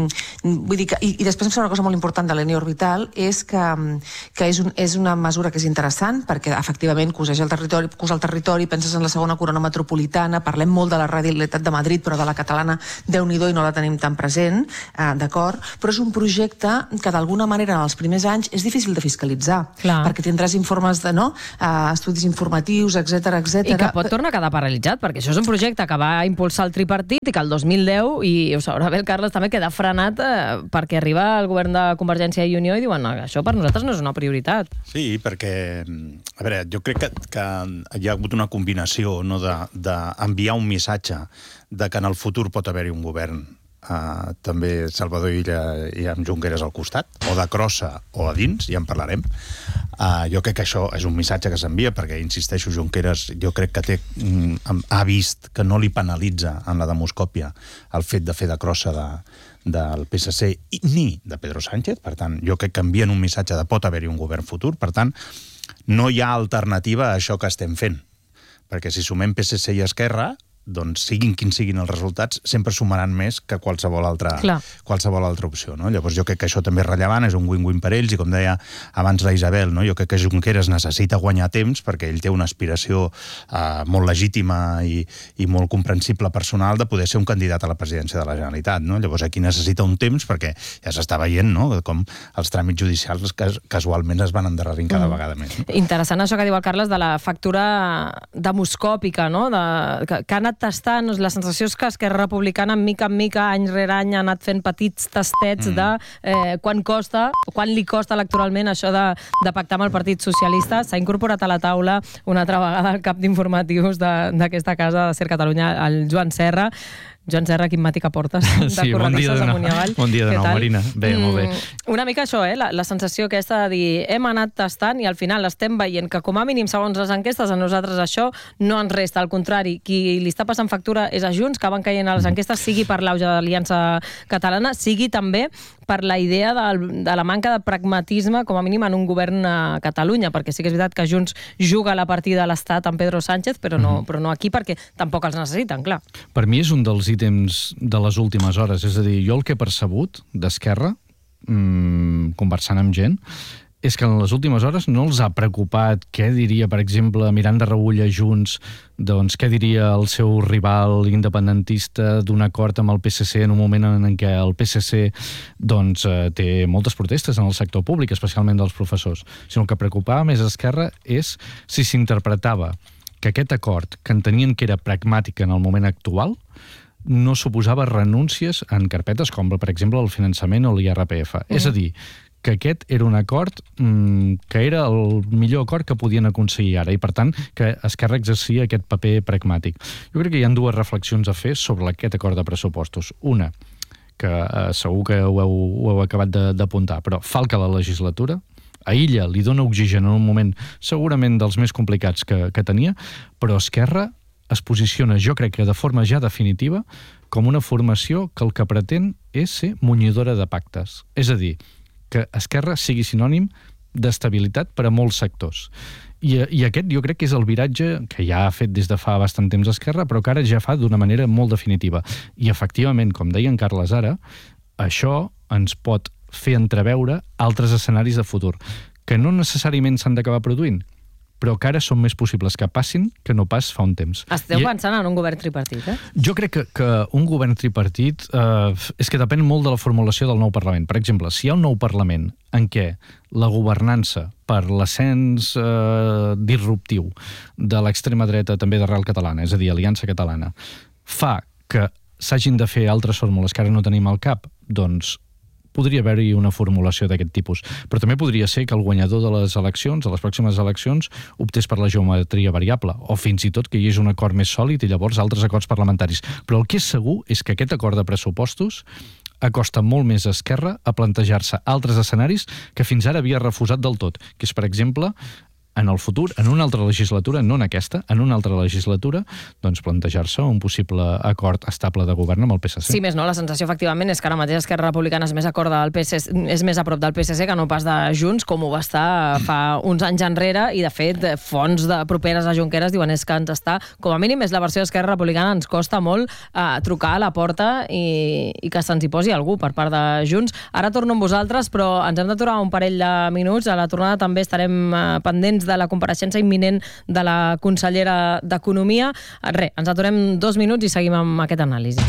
mm, vull dir que i, i després em sembla una cosa molt important de la línia orbital és que, que és, un, és una mesura que és interessant, perquè efectivament coseja el territori, cosa el territori, penses en la segona corona metropolitana, parlem molt de la radialitat de Madrid, però de la catalana, Déu-n'hi-do, i no la tenim tan present, eh, d'acord? Però és un projecte que d'alguna manera en els primers anys és difícil de fiscalitzar, Clar. perquè tindràs informes de, no? Uh, estudis informatius, etcètera, etcètera. I que pot tornar a quedar paralitzat, perquè això és un projecte que va impulsar el tripartit i que el dos mil deu, i ho sabrà bé el Carles, també queda frenat eh, perquè arriba el govern de Convergència i Unió i diuen no, això per nosaltres no és una prioritat. Sí, perquè, a veure, jo crec que, que hi ha hagut una combinació, no, d'enviar un missatge de que en el futur pot haver-hi un govern Uh, també Salvador Illa i amb Junqueras al costat, o de crossa o a dins, ja en parlarem. Uh, jo crec que això és un missatge que s'envia perquè, insisteixo, Junqueras jo crec que té, mm, ha vist que no li penalitza en la demoscòpia el fet de fer de crossa de, del P S C ni de Pedro Sánchez, per tant, jo crec que envien un missatge de pot haver-hi un govern futur, per tant, no hi ha alternativa a això que estem fent, perquè si sumem P S C i Esquerra, doncs siguin quins siguin els resultats, sempre sumaran més que qualsevol altra, qualsevol altra opció, no? Llavors jo crec que això també és rellevant, és un win-win per ells, i com deia abans la Isabel, no? Jo crec que Junqueras necessita guanyar temps perquè ell té una aspiració eh, molt legítima i, i molt comprensible personal de poder ser un candidat a la presidència de la Generalitat, no? Llavors aquí necessita un temps perquè ja s'està veient, no?, com els tràmits judicials cas, casualment es van endarrerint cada mm. vegada més. No? Interessant això que diu el Carles de la factura demoscòpica, no?, de, que, que ha anat tastant, la sensació és que Esquerra Republicana, mica en mica, any rere any, ha anat fent petits tastets mm. de eh, quan costa, quan li costa electoralment això de, de pactar amb el Partit Socialista. S'ha incorporat a la taula una altra vegada el cap d'informatius d'aquesta casa de Ser Catalunya, el Joan Serra. Joan Serra, quin matí que portes de sí, corredisses bon amunt i avall. Bon dia de nou, Marina. Bé, mm, molt bé. Una mica això, eh? La, la sensació aquesta de dir hem anat tastant i al final estem veient que com a mínim, segons les enquestes, a nosaltres això no ens resta. Al contrari, qui li està passant factura és a Junts, que van caient a les enquestes, sigui per l'auge de l'Aliança Catalana, sigui també per la idea de, de la manca de pragmatisme, com a mínim en un govern a Catalunya, perquè sí que és veritat que Junts juga la partida a l'Estat amb Pedro Sánchez, però no, mm. però no aquí, perquè tampoc els necessiten, clar. Per mi és un dels ítems de les últimes hores, és a dir, jo el que he percebut d'Esquerra, mmm, conversant amb gent, és que en les últimes hores no els ha preocupat què diria, per exemple, Miranda Rebull a Junts, doncs què diria el seu rival independentista d'un acord amb el P S C en un moment en què el P S C doncs, eh, té moltes protestes en el sector públic, especialment dels professors. Sinó el que preocupava més a Esquerra és si s'interpretava que aquest acord, que entenien que era pragmàtic en el moment actual, no suposava renúncies en carpetes com, per exemple, el finançament o l'I R P F. Mm. És a dir, que aquest era un acord mmm, que era el millor acord que podien aconseguir ara i, per tant, que Esquerra exercia aquest paper pragmàtic. Jo crec que hi ha dues reflexions a fer sobre aquest acord de pressupostos. Una, que eh, segur que ho heu, ho heu acabat d'apuntar, però falca la legislatura, a Illa li dona oxigen en un moment segurament dels més complicats que, que tenia, però Esquerra es posiciona, jo crec que de forma ja definitiva, com una formació que el que pretén és ser munyidora de pactes. És a dir, que Esquerra sigui sinònim d'estabilitat per a molts sectors. I, I aquest jo crec que és el viratge que ja ha fet des de fa bastant temps Esquerra, però que ara ja fa d'una manera molt definitiva. I efectivament, com deia en Carles ara, això ens pot fer entreveure altres escenaris de futur, que no necessàriament s'han d'acabar produint, però que ara són més possibles que passin que no pas fa un temps. Esteu I... pensant en un govern tripartit, eh? Jo crec que, que un govern tripartit eh, és que depèn molt de la formulació del nou Parlament. Per exemple, si hi ha un nou Parlament en què la governança per l'ascens eh, disruptiu de l'extrema dreta també d'arrel catalana, és a dir, Aliança Catalana, fa que s'hagin de fer altres fórmules que ara no tenim al cap, doncs podria haver-hi una formulació d'aquest tipus. Però també podria ser que el guanyador de les eleccions, de les pròximes eleccions, optés per la geometria variable, o fins i tot que hi hagi un acord més sòlid i llavors altres acords parlamentaris. Però el que és segur és que aquest acord de pressupostos acosta molt més a Esquerra a plantejar-se altres escenaris que fins ara havia refusat del tot, que és, per exemple, en el futur, en una altra legislatura, no en aquesta, en una altra legislatura, doncs plantejar-se un possible acord estable de govern amb el P S C. Sí, més no, la sensació efectivament és que ara mateix Esquerra Republicana és més acord del P S C, és més a prop del P S C que no pas de Junts, com ho va estar fa uns anys enrere, i de fet fonts de properes a Junqueras diuen és que ens està, com a mínim és la versió d'Esquerra Republicana, ens costa molt eh, trucar a la porta i, i que se'ns hi posi algú per part de Junts. Ara torno amb vosaltres, però ens hem d'aturar un parell de minuts. A la tornada també estarem eh, pendents de la compareixença imminent de la consellera d'Economia. Res, ens aturem dos minuts i seguim amb aquest anàlisi.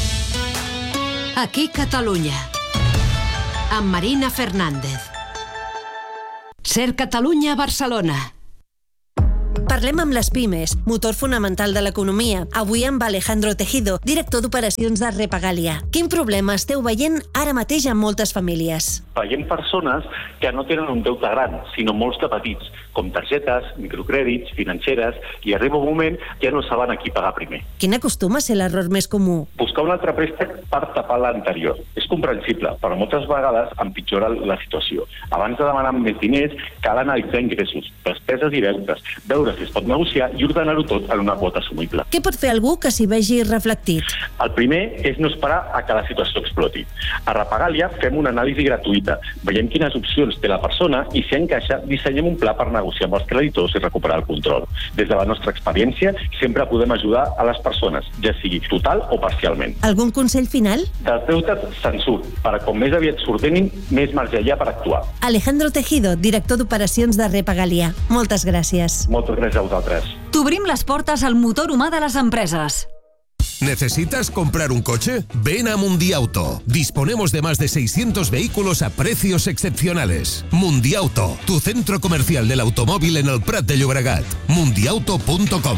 Aquí Catalunya, amb Marina Fernández. Ser Catalunya, Barcelona. Parlem amb les pimes, motor fonamental de l'economia. Avui amb Alejandro Tejido, director d'operacions de Repagalia. Quin problema esteu veient ara mateix amb moltes famílies? Veiem persones que no tenen un deute gran, sinó molts de petits, com targetes, microcrèdits, financeres, i arriba un moment que ja no saben a qui pagar primer. Quin acostuma a ser l'error més comú? Buscar un altre préstec per tapar l'anterior. És comprensible, però moltes vegades empitjora la situació. Abans de demanar més diners, cal analitzar ingressos, despeses i deutes, veure si es pot negociar i ordenar-ho tot en una quota assumible. Què pot fer algú que s'hi vegi reflectit? El primer és no esperar a que la situació exploti. A Repagalia fem una anàlisi gratuïta, veiem quines opcions té la persona i, si encaixa, dissenyem un pla per negociar amb els creditors i recuperar el control. Des de la nostra experiència, sempre podem ajudar a les persones, ja sigui total o parcialment. Algun consell final? Dels deutes se'n surt, per com més aviat s'ordenin, més marge hi ha per actuar. Alejandro Tejido, director d'operacions de Repagalia. Moltes gràcies. Moltes gràcies a vosaltres. T'obrim les portes al motor humà de les empreses. ¿Necesitas comprar un coche? Ven a Mundiauto. Disponemos de más de seiscientos vehículos a precios excepcionales. Mundiauto, tu centro comercial del automóvil en el Prat de Llobregat. mundiauto punto com.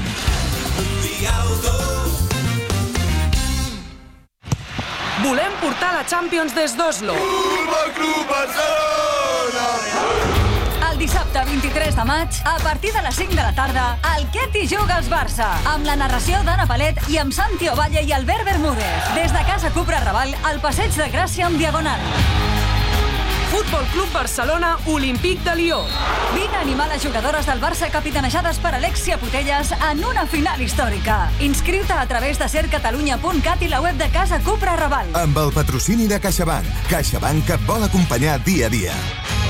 Volem portar la Champions des d'Oslo. Futbol Club Barcelona! El dissabte vint-i-tres de maig, a partir de les cinc de la tarda, el Què t'hi jugues Barça, amb la narració d'Anna Palet i amb Santi Ovalle i Albert Bermúdez. Des de Casa Cupra Raval, al Passeig de Gràcia amb Diagonal. Futbol Club Barcelona, Olímpic de Lió. Vine a animar les jugadores del Barça capitanejades per Alexia Putelles en una final històrica. Inscriu-te a través de ser catalunya punt cat i la web de Casa Cupra Raval. Amb el patrocini de CaixaBank. CaixaBank que et vol acompanyar dia a dia.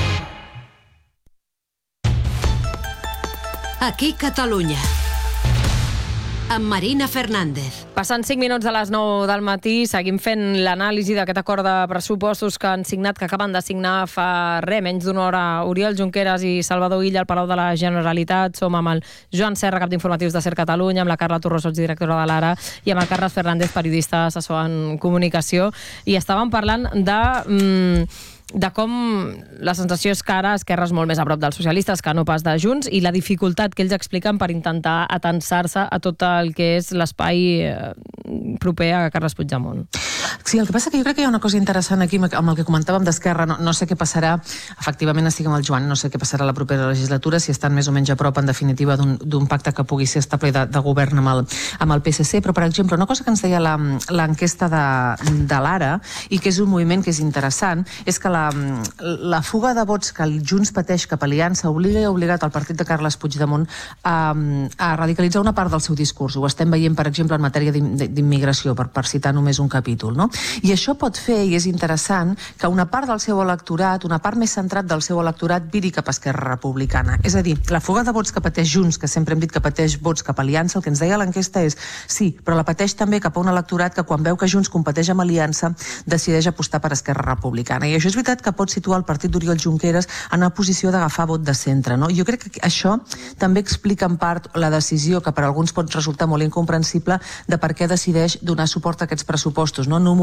Aquí Catalunya, amb Marina Fernández. Passant cinc minuts a les nou del matí, seguim fent l'anàlisi d'aquest acord de pressupostos que han signat, que acaben de signar fa res, menys d'una hora, Oriol Junqueras i Salvador Illa al Palau de la Generalitat. Som amb el Joan Serra, cap d'informatius de Ser Catalunya, amb la Carla Torró, directora de l'Ara, i amb el Carles Fernández, periodista, assessor en comunicació, i estàvem parlant de... Mm, de com la sensació és que ara Esquerra és molt més a prop dels socialistes que no pas de Junts, i la dificultat que ells expliquen per intentar atensar-se a tot el que és l'espai proper a Carles Puigdemont. Sí, el que passa que jo crec que hi ha una cosa interessant aquí amb el que comentàvem d'Esquerra. No, no sé què passarà, efectivament estic amb el Joan, no sé què passarà a la propera legislatura, si estan més o menys a prop, en definitiva, d'un pacte que pugui ser estable de, de govern amb el, amb el P S C, però, per exemple, una cosa que ens deia l'enquesta de, de l'Ara, i que és un moviment que és interessant, és que la La, la fuga de vots que el Junts pateix cap a Aliança obliga i ha obligat el partit de Carles Puigdemont a, a radicalitzar una part del seu discurs. Ho estem veient, per exemple, en matèria d'immigració, per, per citar només un capítol, no? I això pot fer, i és interessant, que una part del seu electorat, una part més centrat del seu electorat, viri cap a Esquerra Republicana. És a dir, la fuga de vots que pateix Junts, que sempre hem dit que pateix vots cap a Aliança, el que ens deia l'enquesta és sí, però la pateix també cap a un electorat que, quan veu que Junts competeix amb Aliança, decideix apostar per Esquerra Republicana. I això és veritat que pot situar el partit d'Oriol Junqueras en una posició d'agafar vot de centre, no? Jo crec que això també explica en part la decisió, que per alguns pot resultar molt incomprensible, de per què decideix donar suport a aquests pressupostos, no? En un moment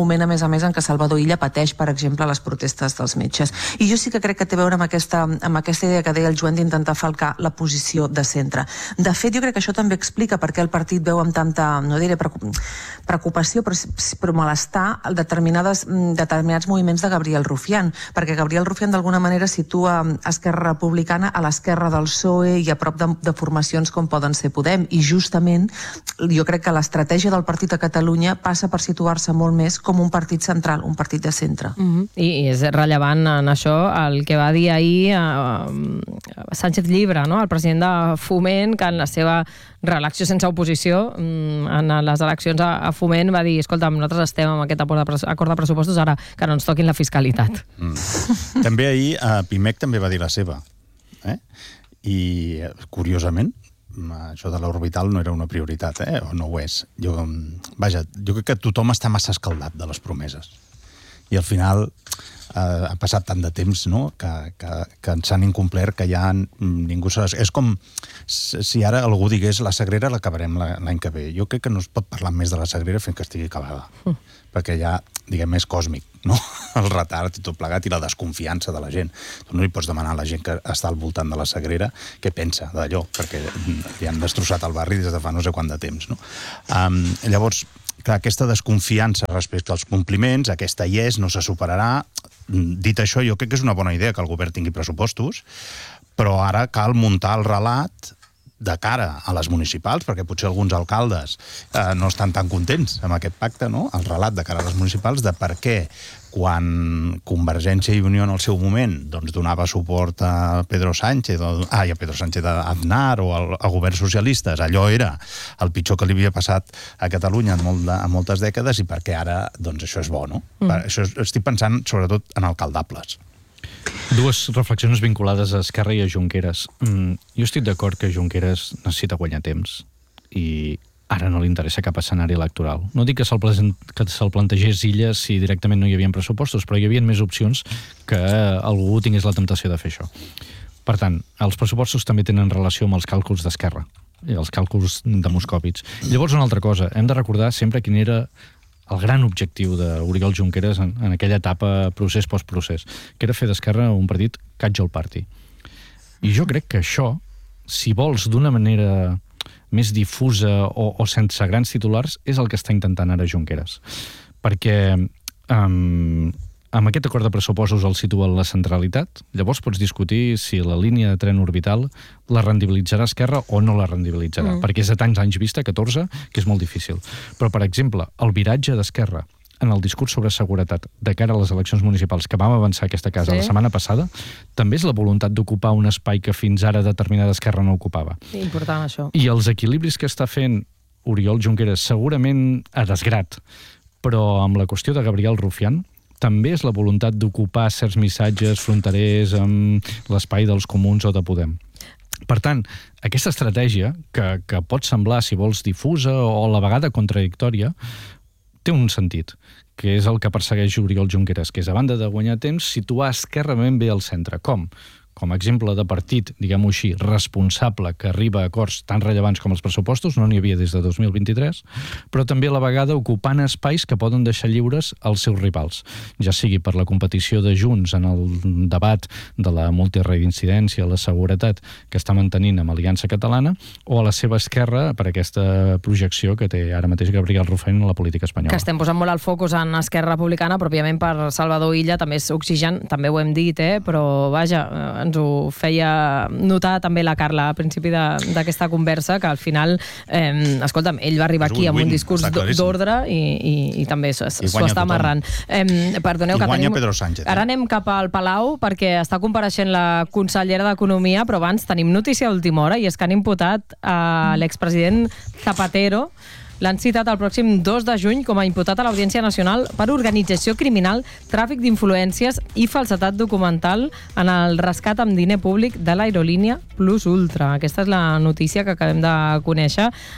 moment, a més a més, en què Salvador Illa pateix, per exemple, les protestes dels metges. I jo sí que crec que té a veure amb aquesta, amb aquesta idea que deia el Joan d'intentar falcar la posició de centre. De fet, jo crec que això també explica per què el partit veu amb tanta, no diré preocupació, però, però malestar determinades, determinats moviments de Gabriel Rufián, perquè Gabriel Rufián d'alguna manera situa Esquerra Republicana a l'esquerra del P S O E i a prop de, de formacions com poden ser Podem, i justament jo crec que l'estratègia del partit a Catalunya passa per situar-se molt més com un partit central, un partit de centre. Mm-hmm. I, I és rellevant en això el que va dir ahir uh, Sánchez Llibre, no? El president de Foment, que en la seva reelecció sense oposició en les eleccions a Foment va dir, escolta, nosaltres estem amb aquest acord de pressupostos, ara que no ens toquin la fiscalitat. Mm. També ahir a Pimec també va dir la seva. Eh? I, curiosament, això de l'orbital no era una prioritat, eh? O no ho és. Jo, vaja, jo crec que tothom està massa escaldat de les promeses. I al final eh, ha passat tant de temps, no?, que, que, que s'han incomplert, que ja ningú se les... És com si ara algú digués la Sagrera l'acabarem l'any que ve. Jo crec que no es pot parlar més de la Sagrera fins que estigui acabada. Mm. Perquè ja, diguem, és còsmic, no?, el retard i tot plegat i la desconfiança de la gent. Tu no li pots demanar a la gent que està al voltant de la Sagrera què pensa d'allò, perquè li han destrossat el barri des de fa no sé quant de temps, no? Um, llavors, clar, aquesta desconfiança respecte als compliments, aquesta hi és, no se superarà. Dit això, jo crec que és una bona idea que el govern tingui pressupostos, però ara cal muntar el relat de cara a les municipals, perquè potser alguns alcaldes eh, no estan tan contents amb aquest pacte, no? El relat de cara a les municipals de per què quan Convergència i Unió en el seu moment doncs, donava suport a Pedro Sánchez, o, ah, a Pedro Sánchez d'Aznar o al, a governs socialistes, allò era el pitjor que li havia passat a Catalunya en, molt de, en moltes dècades, i perquè ara doncs, això és bo, no? Mm. Per, això estic pensant sobretot en alcaldables. Dues reflexions vinculades a Esquerra i a Junqueras. Mm, jo estic d'acord que Junqueras necessita guanyar temps i ara no li interessa cap escenari electoral. No dic que se'l que se'l plantegés Illa si directament no hi havia pressupostos, però hi havia més opcions que algú tingués la temptació de fer això. Per tant, els pressupostos també tenen relació amb els càlculs d'Esquerra, els càlculs de Moscòvits. Llavors, una altra cosa, hem de recordar sempre quin era el gran objectiu d'Oriol Junqueras en, en aquella etapa procés-postprocés, que era fer d'Esquerra un partit catch-all party. I jo crec que això, si vols d'una manera més difusa o, o sense grans titulars, és el que està intentant ara Junqueras. Perquè um, amb aquest acord de pressupostos el situa en la centralitat, llavors pots discutir si la línia de tren orbital la rendibilitzarà Esquerra o no la rendibilitzarà, mm. perquè és de tants anys vista, catorze, que és molt difícil. Però, per exemple, el viratge d'Esquerra en el discurs sobre seguretat de cara a les eleccions municipals que vam avançar aquesta casa sí. la setmana passada, també és la voluntat d'ocupar un espai que fins ara determinada Esquerra no ocupava. Important, això. I els equilibris que està fent Oriol Junqueras, segurament a desgrat, però amb la qüestió de Gabriel Rufián, també és la voluntat d'ocupar certs missatges fronterers amb l'espai dels comuns o de Podem. Per tant, aquesta estratègia, que, que pot semblar, si vols, difusa o a la vegada contradictòria, té un sentit, que és el que persegueix Oriol Junqueras, que és, a banda de guanyar temps, situar Esquerra ben bé al centre. Com? Com a exemple de partit, diguem-ho així, responsable, que arriba a acords tan rellevants com els pressupostos, no n'hi havia des de dos mil vint-i-tres, però també a la vegada ocupant espais que poden deixar lliures els seus rivals, ja sigui per la competició de Junts en el debat de la multireincidència, la seguretat que està mantenint amb Aliança Catalana, o a la seva esquerra per aquesta projecció que té ara mateix Gabriel Rufián en la política espanyola. Que estem posant molt el focus en Esquerra Republicana, pròpiament per Salvador Illa, també és oxigen, també ho hem dit, eh? Però vaja, ens ho feia notar també la Carla a principi d'aquesta conversa, que al final, eh, escolta'm, ell va arribar aquí amb un discurs d'ordre i, i, i també s'ho està amarrant. Eh, perdoneu, I que guanya tenim... Pedro Sánchez. Ara anem cap al Palau perquè està compareixent la consellera d'Economia, però abans tenim notícia d'última hora i és que han imputat a l'expresident Zapatero. L'han citat el pròxim dos de juny com a imputat a l'Audiència Nacional per organització criminal, tràfic d'influències i falsetat documental en el rescat amb diner públic de l'aerolínia Plus Ultra. Aquesta és la notícia que acabem de conèixer.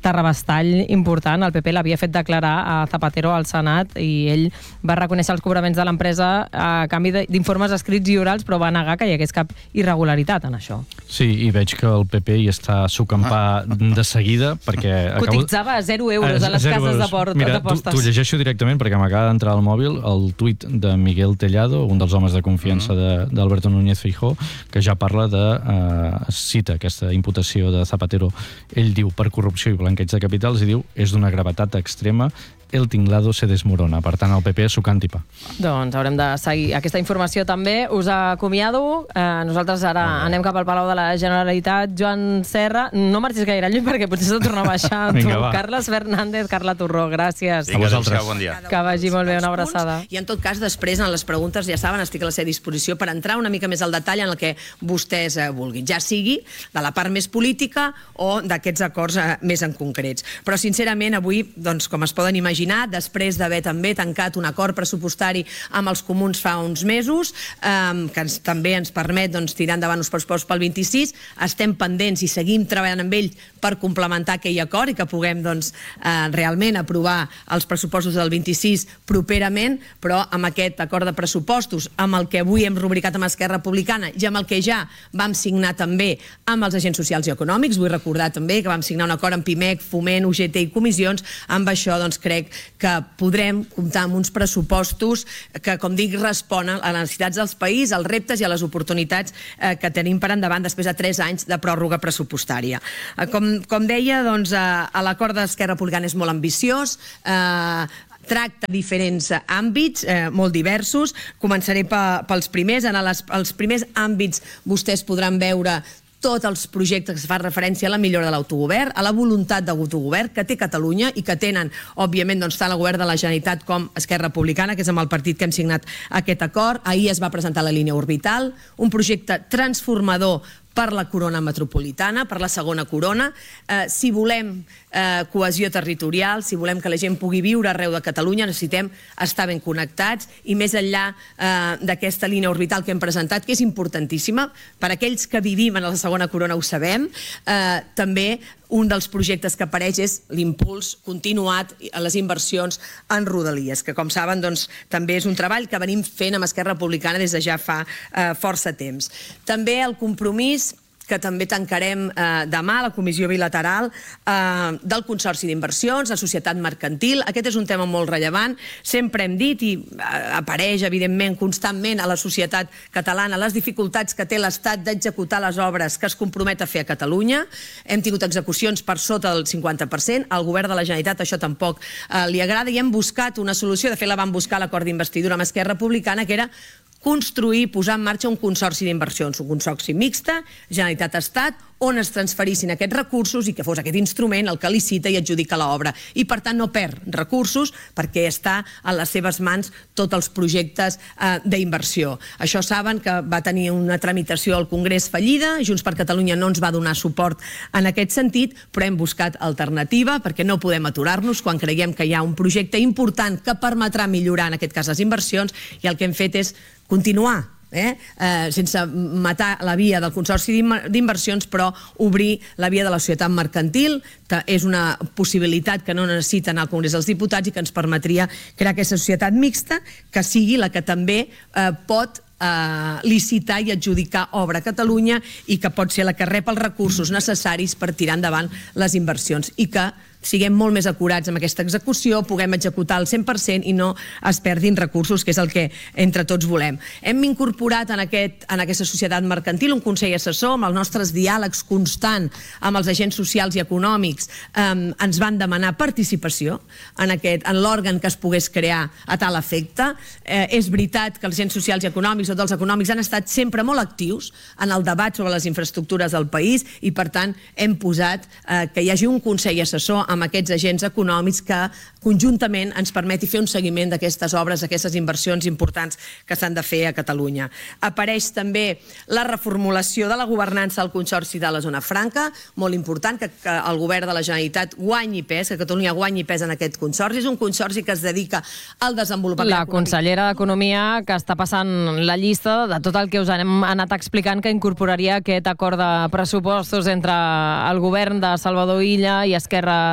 terrabastall important. El P P l'havia fet declarar a Zapatero al Senat i ell va reconèixer els cobraments de l'empresa a canvi d'informes escrits i orals, però va negar que hi hagués cap irregularitat en això. Sí, i veig que el P P hi està a sucampar de seguida perquè... Cotitzava a zero euros a les cases d'apostes. Mira, t'ho llegeixo directament perquè m'acaba d'entrar al mòbil el tuit de Miguel Tellado, un dels homes de confiança d'Alberto Núñez Feijóo, que ja parla de... Eh, cita aquesta imputació de Zapatero. Ell diu per corrupció i blanqueig de capitals i diu és d'una gravetat extrema, el tinglado se desmorona. Per tant, el P P sucant i pa. Doncs haurem de seguir aquesta informació també. Us acomiado. Eh, nosaltres ara anem cap al Palau de la Generalitat. Joan Serra, no marxis gaire lluny perquè potser s'ha de tornar a baixar. Vinga, tu, Carles Fernández, Carla Turró, gràcies. Vinga, a vosaltres. Bon dia. Que vagi molt bé, una abraçada. I en tot cas, després, en les preguntes, ja saben, estic a la seva disposició per entrar una mica més al detall en el que vostès eh, vulguin, ja sigui de la part més política o d'aquests acords eh, més en concrets. Però, sincerament, avui, doncs, com es poden imaginar, després d'haver també tancat un acord pressupostari amb els comuns fa uns mesos, eh, que ens, també ens permet doncs, tirar endavant uns pressupostos pel vint-i-sis, estem pendents i seguim treballant amb ell per complementar aquell acord i que puguem doncs, eh, realment aprovar els pressupostos del vint-i-sis properament, però amb aquest acord de pressupostos, amb el que avui hem rubricat amb Esquerra Republicana i amb el que ja vam signar també amb els agents socials i econòmics, vull recordar també que vam signar un acord amb Pimec, Foment, U G T i comissions, amb això doncs, crec que podrem comptar amb uns pressupostos que, com dic, responen a les necessitats dels país, als reptes i a les oportunitats eh, que tenim per endavant després de tres anys de pròrroga pressupostària. Eh, com, com deia, doncs, eh, l'acord d'Esquerra Republicana és molt ambiciós, eh, tracta diferents àmbits, eh, molt diversos. Començaré pels primers. En les, els primers àmbits vostès podran veure tots els projectes que fa referència a la millora de l'autogovern, a la voluntat d'autogovern que té Catalunya i que tenen, òbviament, doncs, tant el govern de la Generalitat com Esquerra Republicana, que és amb el partit que hem signat aquest acord. Ahir es va presentar la línia orbital, un projecte transformador per la corona metropolitana, per la segona corona. Eh, si volem eh, cohesió territorial, si volem que la gent pugui viure arreu de Catalunya, necessitem estar ben connectats i més enllà eh, d'aquesta línia orbital que hem presentat, que és importantíssima, per aquells que vivim en la segona corona ho sabem, eh, també un dels projectes que apareix és l'impuls continuat a les inversions en rodalies, que com saben doncs, també és un treball que venim fent amb Esquerra Republicana des de ja fa eh, força temps. També el compromís que també tancarem eh, demà a la comissió bilateral eh, del Consorci d'Inversions, la societat mercantil. Aquest és un tema molt rellevant. Sempre hem dit, i eh, apareix evidentment constantment a la societat catalana, les dificultats que té l'Estat d'executar les obres que es compromet a fer a Catalunya. Hem tingut execucions per sota del cinquanta per cent. Al govern de la Generalitat això tampoc eh, li agrada i hem buscat una solució. De fet, la vam buscar a l'acord d'investidura amb Esquerra Republicana, que era construir, posar en marxa un consorci d'inversions, un consorci mixte, Generalitat-Estat, on es transferissin aquests recursos i que fos aquest instrument el que licita i adjudica l'obra. I, per tant, no perd recursos perquè està a les seves mans tots els projectes eh, d'inversió. Això saben que va tenir una tramitació al Congrés fallida, Junts per Catalunya no ens va donar suport en aquest sentit, però hem buscat alternativa perquè no podem aturar-nos quan creiem que hi ha un projecte important que permetrà millorar, en aquest cas, les inversions, i el que hem fet és continuar Eh? Eh, sense matar la via del Consorci d'Inversions, però obrir la via de la societat mercantil, que és una possibilitat que no necessiten al Congrés dels Diputats i que ens permetria crear aquesta societat mixta que sigui la que també eh, pot eh, licitar i adjudicar obra a Catalunya i que pot ser la que rep els recursos necessaris per tirar endavant les inversions i que siguem molt més acurats amb aquesta execució, puguem executar al cent per cent i no es perdin recursos, que és el que entre tots volem. Hem incorporat en, aquest, en aquesta societat mercantil un consell assessor amb els nostres diàlegs constant amb els agents socials i econòmics. Eh, ens van demanar participació en, aquest, en l'òrgan que es pogués crear a tal efecte. Eh, és veritat que els agents socials i econòmics o dels econòmics han estat sempre molt actius en el debat sobre les infraestructures del país i, per tant, hem posat eh, que hi hagi un consell assessor amb aquests agents econòmics que conjuntament ens permeti fer un seguiment d'aquestes obres, d'aquestes inversions importants que s'han de fer a Catalunya. Apareix també la reformulació de la governança del Consorci de la Zona Franca, molt important que, que el govern de la Generalitat guanyi pes, que Catalunya guanyi pes en aquest consorci. És un consorci que es dedica al desenvolupament la econòmic. La consellera d'Economia, que està passant la llista de tot el que us hem anat explicant que incorporaria aquest acord de pressupostos entre el govern de Salvador Illa i Esquerra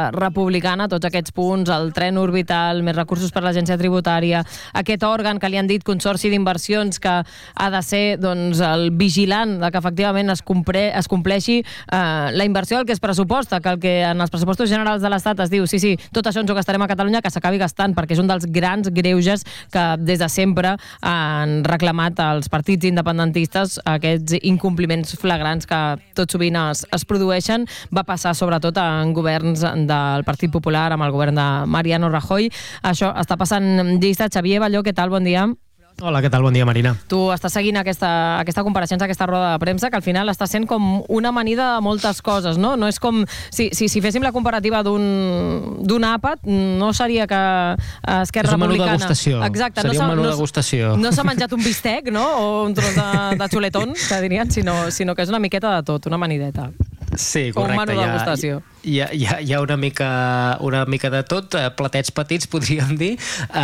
Esquerra Republicana, tots aquests punts, el tren orbital, més recursos per l'agència tributària, aquest òrgan que li han dit Consorci d'Inversions, que ha de ser doncs, el vigilant de que efectivament es, compre, es compleixi eh, la inversió del que es pressuposta, que el que en els pressupostos generals de l'Estat es diu sí, sí, tot això ens ho gastarem a Catalunya, que s'acabi gastant, perquè és un dels grans greuges que des de sempre han reclamat els partits independentistes, aquests incompliments flagrants que tot sovint es, es produeixen. Va passar sobretot en governs del Partit Popular, amb el govern de Mariano Rajoy. Això està passant llista. Xavier Balló, què tal? Bon dia. Hola, què tal? Bon dia, Marina. Tu estàs seguint aquesta, aquesta compareixença, aquesta roda de premsa, que al final està sent com una amanida de moltes coses, no? No és com... Si, si, si féssim la comparativa d'un àpat, no seria que Esquerra Republicana... És un menú de degustació. Exacte. Seria no un menú no, de degustació. No s'ha menjat un bistec, no? O un tros de, de xuletón, que dirien, sinó, sinó que és una miqueta de tot, una amanideta. Sí, correcte. Un menú de degustació. Hi ha, hi ha, hi ha una, mica, una mica de tot, platets petits, podríem dir. Eh,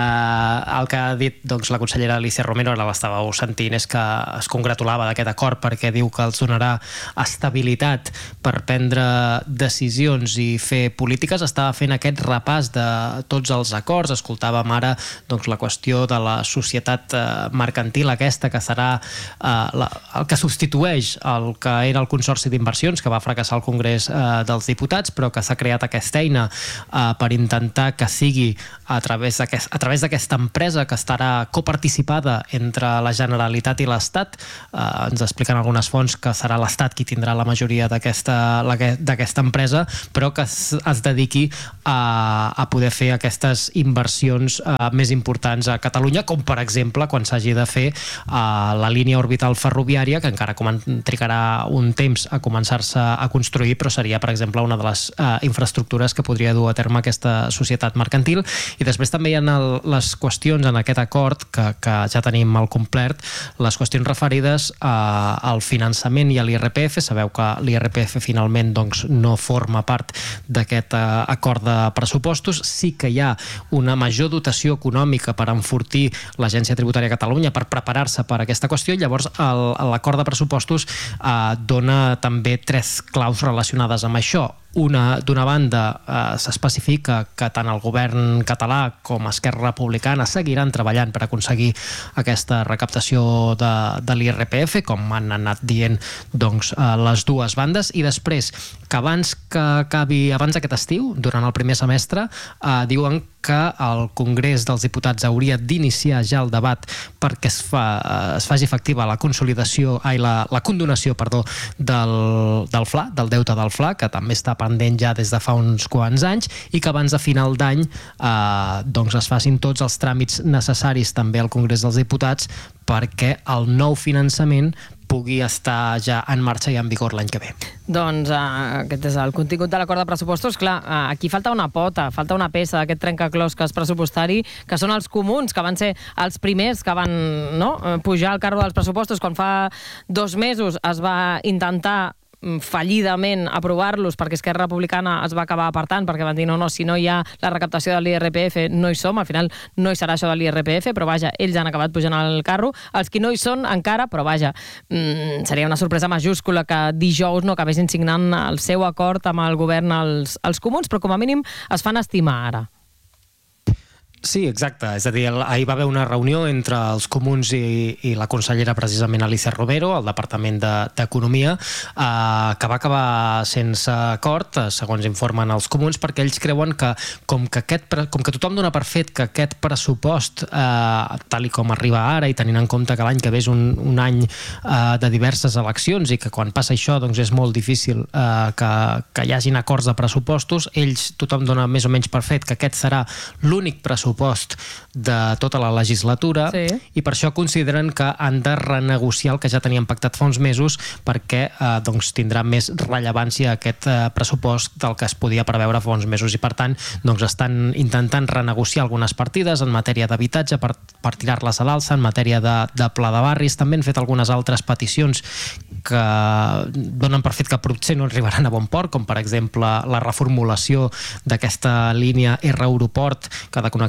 el que ha dit doncs, la consellera Alicia Romero, ara l'estàveu sentint, és que es congratulava d'aquest acord perquè diu que els donarà estabilitat per prendre decisions i fer polítiques. Estava fent aquest repàs de tots els acords. Escoltàvem ara doncs, la qüestió de la societat eh, mercantil aquesta, que serà eh, la, el que substitueix el que era el Consorci d'Inversions, que va fracassar al Congrés eh, dels diputats, però que s'ha creat aquesta eina eh, per intentar que sigui a través d'aquest, a través d'aquesta empresa que estarà coparticipada entre la Generalitat i l'Estat. Eh, ens expliquen algunes fonts que serà l'Estat qui tindrà la majoria d'aquesta empresa, però que es, es dediqui a, a poder fer aquestes inversions eh, més importants a Catalunya, com per exemple quan s'hagi de fer eh, la línia orbital ferroviària, que encara trigarà un temps a començar-se a construir, però seria, per exemple, una de les eh, infraestructures que podria dur a terme aquesta societat mercantil. I després també hi ha el, les qüestions en aquest acord, que, que ja tenim al complet, les qüestions referides a, al finançament i a l'I R P F. Sabeu que l'I R P F finalment doncs, no forma part d'aquest eh, acord de pressupostos. Sí que hi ha una major dotació econòmica per enfortir l'Agència Tributària de Catalunya, per preparar-se per aquesta qüestió, i llavors l'acord de pressupostos eh, dona també tres claus relacionades amb això. Una, d'una banda, eh, s'especifica que tant el govern català com Esquerra Republicana seguiran treballant per aconseguir aquesta recaptació de, de l'I R P F, com han anat dient doncs, eh, les dues bandes, i després que abans que acabi, abans d'aquest estiu, durant el primer semestre, eh, diuen que el Congrés dels Diputats hauria d'iniciar ja el debat perquè es, fa, es faci efectiva la consolidació, ai, la, la condonació perdó, del, del F L A, del deute del F L A, que també està pendent ja des de fa uns quants anys, i que abans de final d'any eh, doncs es facin tots els tràmits necessaris també al Congrés dels Diputats perquè el nou finançament pugui estar ja en marxa i en vigor l'any que ve. Doncs uh, aquest és el contingut de l'acord de pressupostos. Clar, uh, aquí falta una pota, falta una peça d'aquest trencaclosques pressupostari, que són els comuns, que van ser els primers que van no, pujar al carro dels pressupostos quan fa dos mesos es va intentar fallidament aprovar-los perquè Esquerra Republicana es va acabar apartant perquè van dir no, no, si no hi ha la recaptació de l'I R P F no hi som, al final no hi serà això de l'I R P F, però vaja, ells han acabat pujant al carro, els que no hi són encara, però vaja, mmm, seria una sorpresa majúscula que dijous no acabessin signant el seu acord amb el govern els, els comuns, però com a mínim es fan estimar ara. Sí, exacte. És a dir, ahir va haver una reunió entre els comuns i, i la consellera precisament Alicia Romero, al Departament d'Economia, de, eh, que va acabar sense acord, segons informen els comuns, perquè ells creuen que com que, aquest, com que tothom dona per fet que aquest pressupost, eh, tal i com arriba ara, i tenint en compte que l'any que ve és un, un any eh, de diverses eleccions i que quan passa això doncs és molt difícil eh, que, que hi hagin acords de pressupostos, ells tothom dona més o menys per fet que aquest serà l'únic pressupost de tota la legislatura, sí. I per això consideren que han de renegociar el que ja tenien pactat fa uns mesos perquè eh, doncs, tindrà més rellevància aquest eh, pressupost del que es podia preveure fa uns mesos i per tant doncs, estan intentant renegociar algunes partides en matèria d'habitatge per, per tirar-les a l'alça, en matèria de, de pla de barris, també han fet algunes altres peticions que donen per fet que potser no arribaran a bon port, com per exemple la reformulació d'aquesta línia R Aeroport que ha de connectar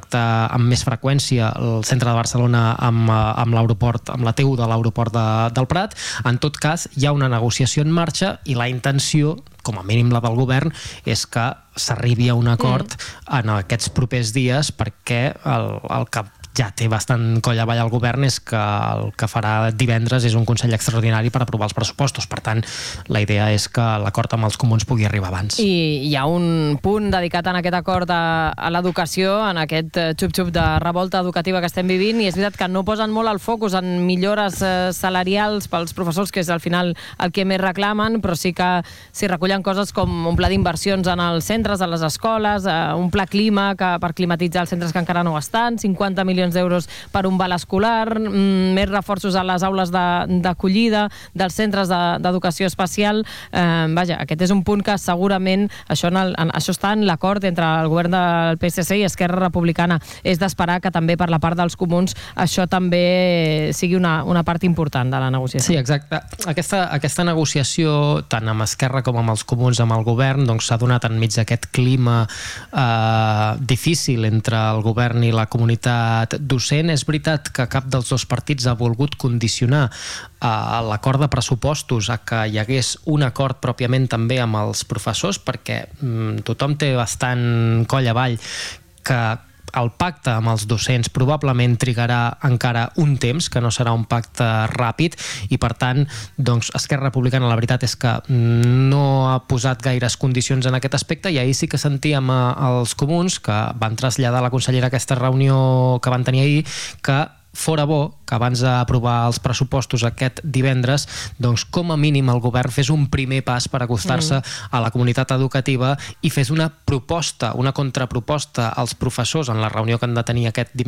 connectar amb més freqüència el centre de Barcelona amb, amb l'aeroport, amb la T u de l'aeroport de, del Prat. En tot cas, hi ha una negociació en marxa i la intenció, com a mínim la del govern, és que s'arribi a un acord mm. en aquests propers dies, perquè el, el que ja té bastant coll avall al govern és que el que farà divendres és un Consell Extraordinari per aprovar els pressupostos. Per tant, la idea és que l'acord amb els comuns pugui arribar abans. I hi ha un punt dedicat en aquest acord a, a l'educació, en aquest xup-xup de revolta educativa que estem vivint, i és veritat que no posen molt el focus en millores eh, salarials pels professors, que és al final el que més reclamen, però sí que s'hi recullen coses com un pla d'inversions en els centres, a les escoles, eh, un pla clima que, per climatitzar els centres que encara no ho estan, cinquanta milions d'euros per un val escolar, més reforços a les aules d'acollida dels centres d'educació especial. Eh, vaja, aquest és un punt que segurament això, en el, en, això està en l'acord entre el govern del P S C i Esquerra Republicana. És d'esperar que també per la part dels comuns això també sigui una, una part important de la negociació. Sí, exacte. Aquesta, aquesta negociació, tant amb Esquerra com amb els comuns, amb el govern, doncs s'ha donat enmig d'aquest clima eh, difícil entre el govern i la comunitat docent. És veritat que cap dels dos partits ha volgut condicionar uh, l'acord de pressupostos a que hi hagués un acord pròpiament també amb els professors, perquè um, tothom té bastant coll avall que el pacte amb els docents probablement trigarà encara un temps, que no serà un pacte ràpid, i per tant, doncs, Esquerra Republicana, la veritat és que no ha posat gaires condicions en aquest aspecte, i ahir sí que sentíem als comuns, que van traslladar a la consellera aquesta reunió que van tenir ahir, que fora bo que abans d'aprovar els pressupostos aquest divendres, doncs com a mínim el govern fes un primer pas per acostar-se mm. a la comunitat educativa i fes una proposta, una contraproposta als professors en la reunió que han de tenir aquest divendres